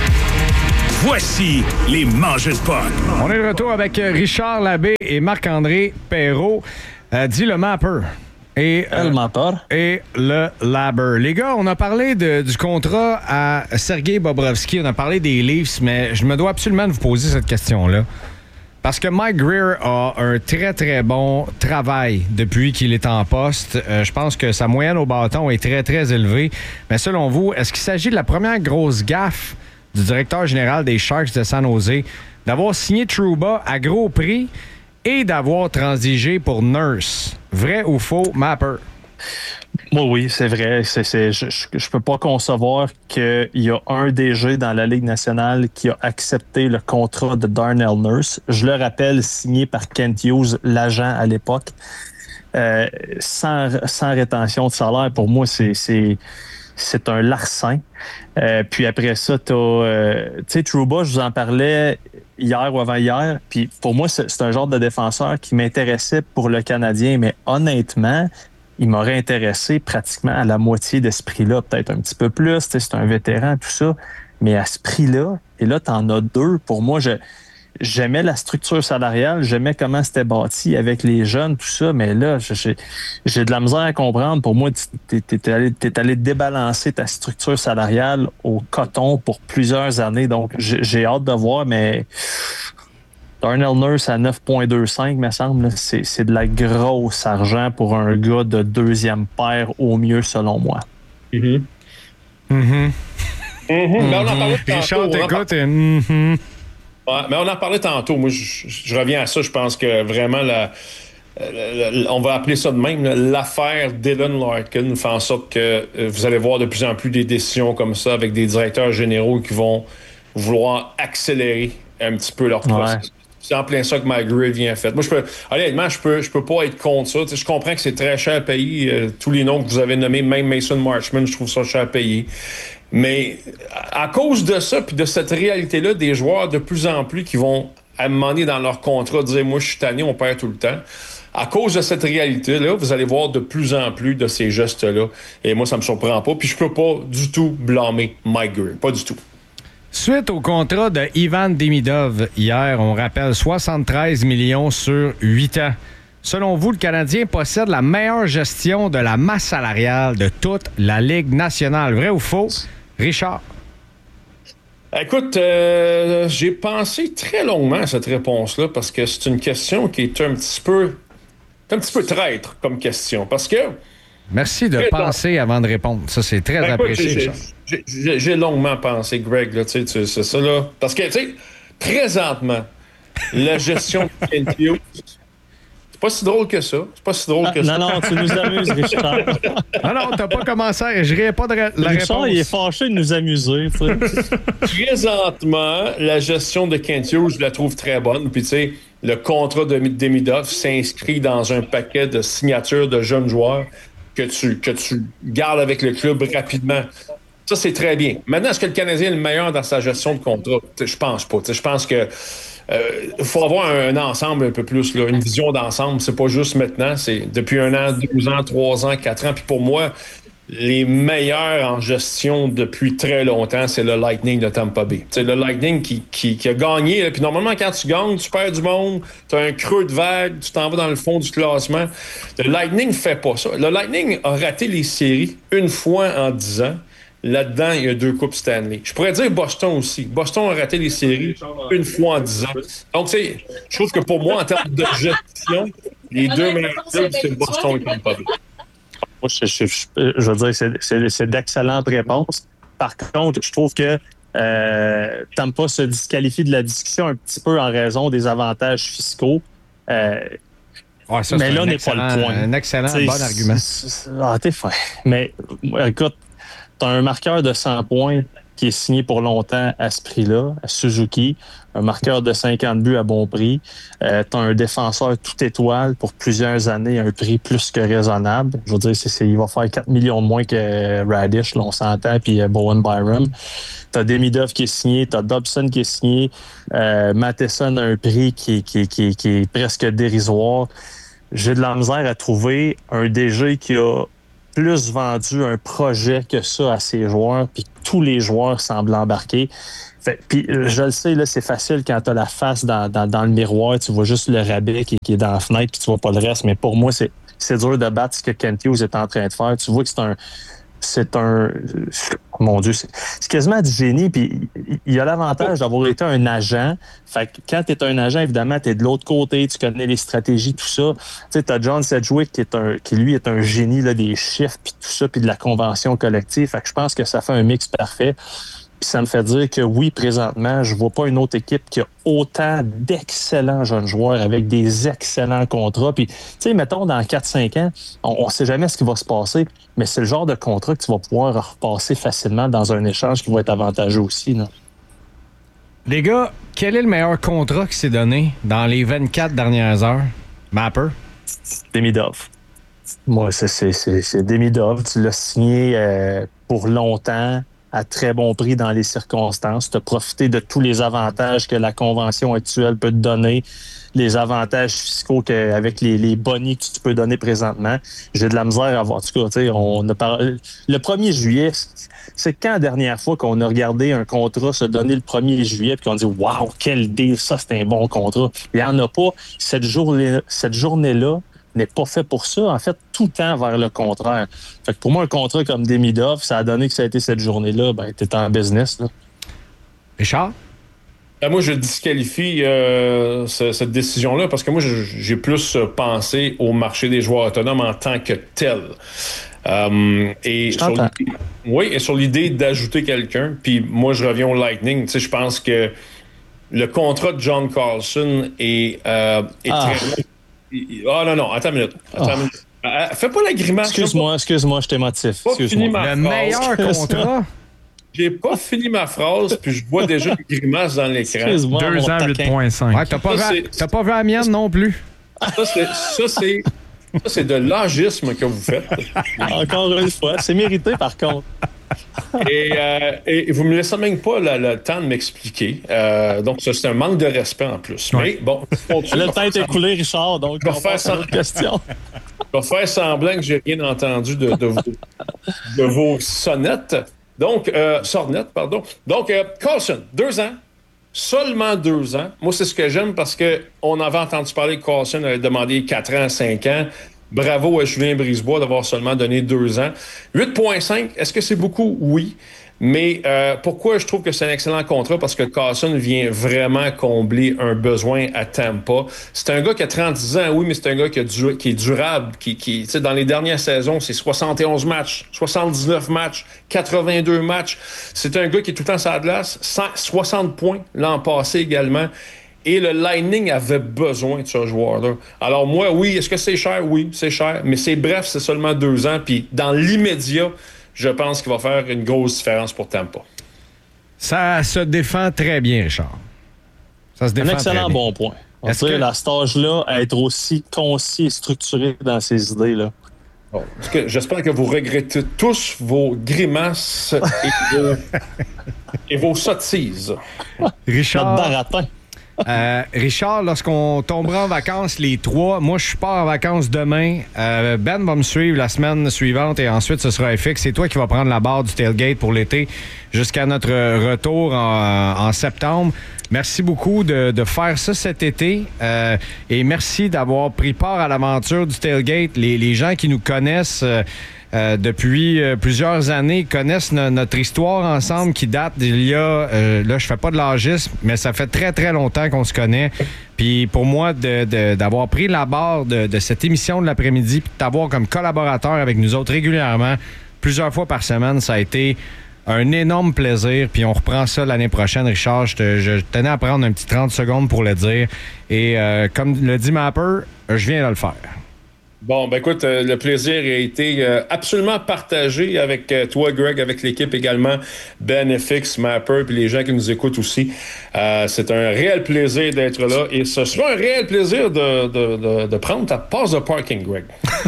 Voici les mangeux de poc. On est de retour avec Richard Labbé et Marc-André Perrault. Euh, dis le Mapper. Et, euh, Elle m'en parle. et le Labber. Les gars, on a parlé de- du contrat à Sergei Bobrovski, on a parlé des Leafs, mais je me dois absolument de vous poser cette question-là. Parce que Mike Greer a un très, très bon travail depuis qu'il est en poste. Euh, je pense que sa moyenne au bâton est très, très élevée. Mais selon vous, est-ce qu'il s'agit de la première grosse gaffe du directeur général des Sharks de San Jose d'avoir signé Trouba à gros prix et d'avoir transigé pour Nurse? Vrai ou faux, Mapper? Moi, oui, c'est vrai. C'est, c'est, je, je, je peux pas concevoir qu'il y a un D G dans la Ligue nationale qui a accepté le contrat de Darnell Nurse. Je le rappelle, signé par Kent Hughes, l'agent à l'époque. Euh, sans, sans rétention de salaire, pour moi, c'est, c'est, c'est un larcin. Euh, puis après ça, tu as... Euh, tu sais, Trouba, je vous en parlais hier ou avant-hier. Puis pour moi, c'est, c'est un genre de défenseur qui m'intéressait pour le Canadien. Mais honnêtement, il m'aurait intéressé pratiquement à la moitié de ce prix-là, peut-être un petit peu plus. Tu sais, c'est un vétéran, tout ça. Mais à ce prix-là, et là, tu en as deux. Pour moi, je, j'aimais la structure salariale, j'aimais comment c'était bâti avec les jeunes, tout ça. Mais là, j'ai, j'ai de la misère à comprendre. Pour moi, tu es allé, t'es allé débalancer ta structure salariale au coton pour plusieurs années. Donc, j'ai, j'ai hâte de voir, mais... Darnell Nurse à neuf virgule vingt-cinq, me semble, là, c'est, c'est de la grosse argent pour un gars de deuxième paire au mieux, selon moi. Mm-hmm. Mm-hmm. Mm-hmm. Mm-hmm. Ben, on en parlait Richard, tantôt. On en t'écoutes et mm-hmm. Ouais, mais on en parlait tantôt. Moi, je, je reviens à ça. Je pense que vraiment, la, la, la, on va appeler ça de même, là, l'affaire Dylan Larkin fait en sorte que euh, vous allez voir de plus en plus des décisions comme ça avec des directeurs généraux qui vont vouloir accélérer un petit peu leur processus. Ouais. C'est en plein ça que Mike Greer vient fait. Moi, je peux, honnêtement, je peux, je peux pas être contre ça. Tu sais, je comprends que c'est très cher à payer. Euh, tous les noms que vous avez nommés, même Mason Marchman, je trouve ça cher à payer. Mais à, à cause de ça, puis de cette réalité-là, des joueurs de plus en plus qui vont, à un moment donné dans leur contrat, dire « Moi, je suis tanné, on perd tout le temps ». À cause de cette réalité-là, vous allez voir de plus en plus de ces gestes-là. Et moi, ça me surprend pas. Puis je peux pas du tout blâmer Mike Greer. Pas du tout. Suite au contrat de Ivan Demidov hier, on rappelle soixante-treize millions sur huit ans. Selon vous, le Canadien possède la meilleure gestion de la masse salariale de toute la Ligue nationale. Vrai ou faux? Richard? Écoute, euh, j'ai pensé très longuement à cette réponse-là parce que c'est une question qui est un petit peu, un petit peu traître comme question. Parce que... Merci de Très penser long. avant de répondre. Ça, c'est très Ben, écoute, apprécié, j'ai- Richard. j'ai- J'ai j'ai longuement pensé, Greg, là, tu sais, tu- c'est ça, là. Parce que, tu sais, présentement, la gestion de Kent Hughes, c'est pas si drôle que ça. C'est pas si drôle Ah, que ça. non, non, tu nous amuses, Richard. Ah non, t'as pas commencé. Je n'irai pas de la Richard, réponse. il est fâché de nous amuser. Tu sais. Présentement, la gestion de Kent Hughes, je la trouve très bonne. Puis, tu sais, le contrat de Demidov s'inscrit dans un paquet de signatures de jeunes joueurs que tu, que tu gardes avec le club rapidement. Ça, c'est très bien. Maintenant, est-ce que le Canadien est le meilleur dans sa gestion de contrat? Je pense pas. Je pense que euh, faut avoir un, un ensemble un peu plus, là, une vision d'ensemble. C'est pas juste maintenant. C'est depuis un an, deux ans, trois ans, quatre ans. Puis pour moi, les meilleurs en gestion depuis très longtemps, c'est le Lightning de Tampa Bay. C'est le Lightning qui, qui, qui a gagné. Là. Puis normalement, quand tu gagnes, tu perds du monde, tu as un creux de vague, tu t'en vas dans le fond du classement. Le Lightning fait pas ça. Le Lightning a raté les séries une fois en dix ans. Là-dedans, il y a deux coupes Stanley. Je pourrais dire Boston aussi. Boston a raté les séries une fois en dix ans. Donc, tu sais, je trouve que pour moi, en termes de gestion, les deux meilleurs clubs, c'est Boston et Tampa Bay. Moi, je, je, je, je veux dire, c'est, c'est, c'est d'excellentes réponses. Par contre, je trouve que Euh, Tampa se disqualifie de la discussion un petit peu en raison des avantages fiscaux. Euh, ouais, ça, mais là, un n'est pas le point. Un excellent, T'sais, bon argument. c'est, c'est, ah, t'es fin. Mais écoute, t'as un marqueur de cent points qui est signé pour longtemps à ce prix-là, à Suzuki, un marqueur de cinquante buts à bon prix. Euh, tu as un défenseur tout étoile pour plusieurs années à un prix plus que raisonnable. Je veux dire, c'est, c'est, il va faire quatre millions de moins que Radish, là, on s'entend, puis euh, Bowen Byram. Tu as Demidov qui est signé, tu as Dobson qui est signé, euh, Matheson a un prix qui, qui, qui, qui est presque dérisoire. J'ai de la misère à trouver un D G qui a plus vendu un projet que ça à ses joueurs, puis tous les joueurs semblent embarquer. Fait, puis je le sais, là, c'est facile quand tu as la face dans, dans, dans le miroir, tu vois juste le rabais qui, qui est dans la fenêtre, puis tu vois pas le reste. Mais pour moi, c'est, c'est dur de battre ce que Kent Hughes est en train de faire. Tu vois que c'est un... C'est un... Mon Dieu, c'est, c'est quasiment du génie. Puis il a l'avantage d'avoir été un agent. Fait que quand tu es un agent, évidemment, tu es de l'autre côté, tu connais les stratégies, tout ça. Tu sais, tu as John Sedgwick qui, est un, qui, lui, est un génie là, des chiffres, puis tout ça, puis de la convention collective. Fait que je pense que ça fait un mix parfait. Puis ça me fait dire que oui, présentement, je vois pas une autre équipe qui a autant d'excellents jeunes joueurs avec des excellents contrats. Puis, tu sais, mettons, dans quatre cinq ans, on ne sait jamais ce qui va se passer, mais c'est le genre de contrat que tu vas pouvoir repasser facilement dans un échange qui va être avantageux aussi, là. Les gars, quel est le meilleur contrat qui s'est donné dans les vingt-quatre dernières heures? Mapper? Demidov. Moi, c'est, c'est, c'est, c'est Demidov. Tu l'as signé euh, pour longtemps, à très bon prix dans les circonstances. Tu as profité de tous les avantages que la convention actuelle peut te donner, les avantages fiscaux que, avec les, les bonis que tu peux donner présentement. J'ai de la misère à voir. En tout cas, tu sais, on a parlé. Le premier juillet, c'est quand la dernière fois qu'on a regardé un contrat se donner le premier juillet puis qu'on dit « Wow, quel deal, ça, c'est un bon contrat ». Il n'y en a pas. Cette journée, cette journée-là n'est pas fait pour ça. En fait, tout tend vers le contraire. Fait que pour moi, un contrat comme Demidov, ça a donné que ça a été cette journée-là, ben, t'es en business, là. Richard? Ben, moi, je disqualifie euh, ce, cette décision-là parce que moi, je, j'ai plus pensé au marché des joueurs autonomes en tant que tel. Euh, et sur l'idée, oui, et sur l'idée d'ajouter quelqu'un, puis moi, je reviens au Lightning. Tu sais, je pense que le contrat de John Carlson est, euh, est ah. très... Ah oh, non, non, attends une minute. Attends oh. une minute. Euh, fais pas la grimace. Excuse-moi, excuse-moi, je t'émotif. Le meilleur contrat. J'ai pas fini ma phrase, puis je vois déjà une grimace dans l'écran. Excuse-moi, deux ans, huit virgule cinq. Ouais, t'as, pas ça, vu, t'as pas vu la mienne non plus. Ça, c'est, ça, c'est, ça, c'est de l'agisme que vous faites. Encore une fois, c'est mérité par contre. Et, euh, et vous me laissez même pas le, le temps de m'expliquer. Euh, donc, ça, c'est un manque de respect en plus. Ouais. Mais bon, le temps est écoulé, Richard, donc je vais faire sans question. Je vais faire semblant que j'ai rien entendu de, de, vos, de vos sonnettes. Donc, euh, sornettes, pardon. Donc, euh, Carlson, deux ans. Seulement deux ans. Moi, c'est ce que j'aime parce qu'on avait entendu parler que Carlson avait demandé quatre ans, cinq ans. Bravo à Julien Brisebois d'avoir seulement donné deux ans. huit virgule cinq, est-ce que c'est beaucoup? Oui. Mais euh, pourquoi je trouve que c'est un excellent contrat? Parce que Carlson vient vraiment combler un besoin à Tampa. C'est un gars qui a trente-dix ans, oui, mais c'est un gars qui, a du, qui est durable. Qui, qui, tu sais, dans les dernières saisons, c'est soixante et onze matchs, soixante-dix-neuf matchs, quatre-vingt-deux matchs. C'est un gars qui est tout le temps sur la glace. cent soixante points l'an passé également. Et le Lightning avait besoin de ce joueur-là. Alors moi, oui, est-ce que c'est cher? Oui, c'est cher. Mais c'est bref, c'est seulement deux ans. Puis dans l'immédiat, je pense qu'il va faire une grosse différence pour Tampa. Ça se défend très bien, Richard. Ça se défend un excellent très bien. bon point. On Est-ce que à cet âge-là, à être aussi concis et structuré dans ses idées-là. Bon, parce que j'espère que vous regrettez tous vos grimaces et vos, et vos sottises. Richard. Notre baratin. Euh, Richard, lorsqu'on tombera en vacances les trois, moi je pars en vacances demain. Euh, Ben va me suivre la semaine suivante et ensuite ce sera F X. C'est toi qui vas prendre la barre du tailgate pour l'été jusqu'à notre retour en, en septembre. Merci beaucoup de, de faire ça cet été euh, et merci d'avoir pris part à l'aventure du tailgate. Les, les gens qui nous connaissent euh, Euh, depuis euh, plusieurs années, connaissent no- notre histoire ensemble qui date d'il y a, euh, là je fais pas de l'âgisme, mais ça fait très très longtemps qu'on se connaît. Puis pour moi, de, de, d'avoir pris la barre de, de cette émission de l'après-midi puis de t'avoir comme collaborateur avec nous autres régulièrement, plusieurs fois par semaine, ça a été Un énorme plaisir. Puis on reprend ça l'année prochaine, Richard. Je, te, je tenais à prendre un petit trente secondes pour le dire. Et euh, comme le dit Mapper, je viens de le faire. Bon, ben écoute, euh, le plaisir a été euh, absolument partagé avec euh, toi, Greg, avec l'équipe également, Ben, F X, Mapper, puis les gens qui nous écoutent aussi. Euh, c'est un réel plaisir d'être là et ce sera un réel plaisir de, de, de, de prendre ta passe de parking, Greg.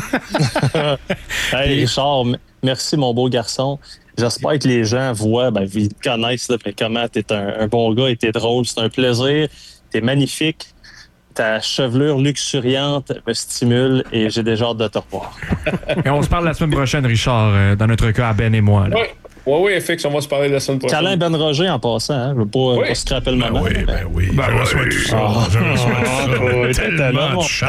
Hey, Richard, m- merci, mon beau garçon. J'espère que les gens voient, ben, ils te connaissent, là, ben, comment t'es un, un bon gars et t'es drôle. C'est un plaisir. T'es magnifique. Ta chevelure luxuriante me stimule et j'ai déjà hâte de te revoir. Et on se parle la semaine prochaine, Richard, euh, dans notre cas, à Ben et moi. Là. Oui, oui, oui, F X, on va se parler la semaine prochaine. Câlin Ben Roger en passant, hein? Je veux pas, Oui. pas scraper le Ben moment. oui, ben oui. Ben je oui. reçois tout ça. Je reçois tout ça. oui, Tellement tellement de bon. chance.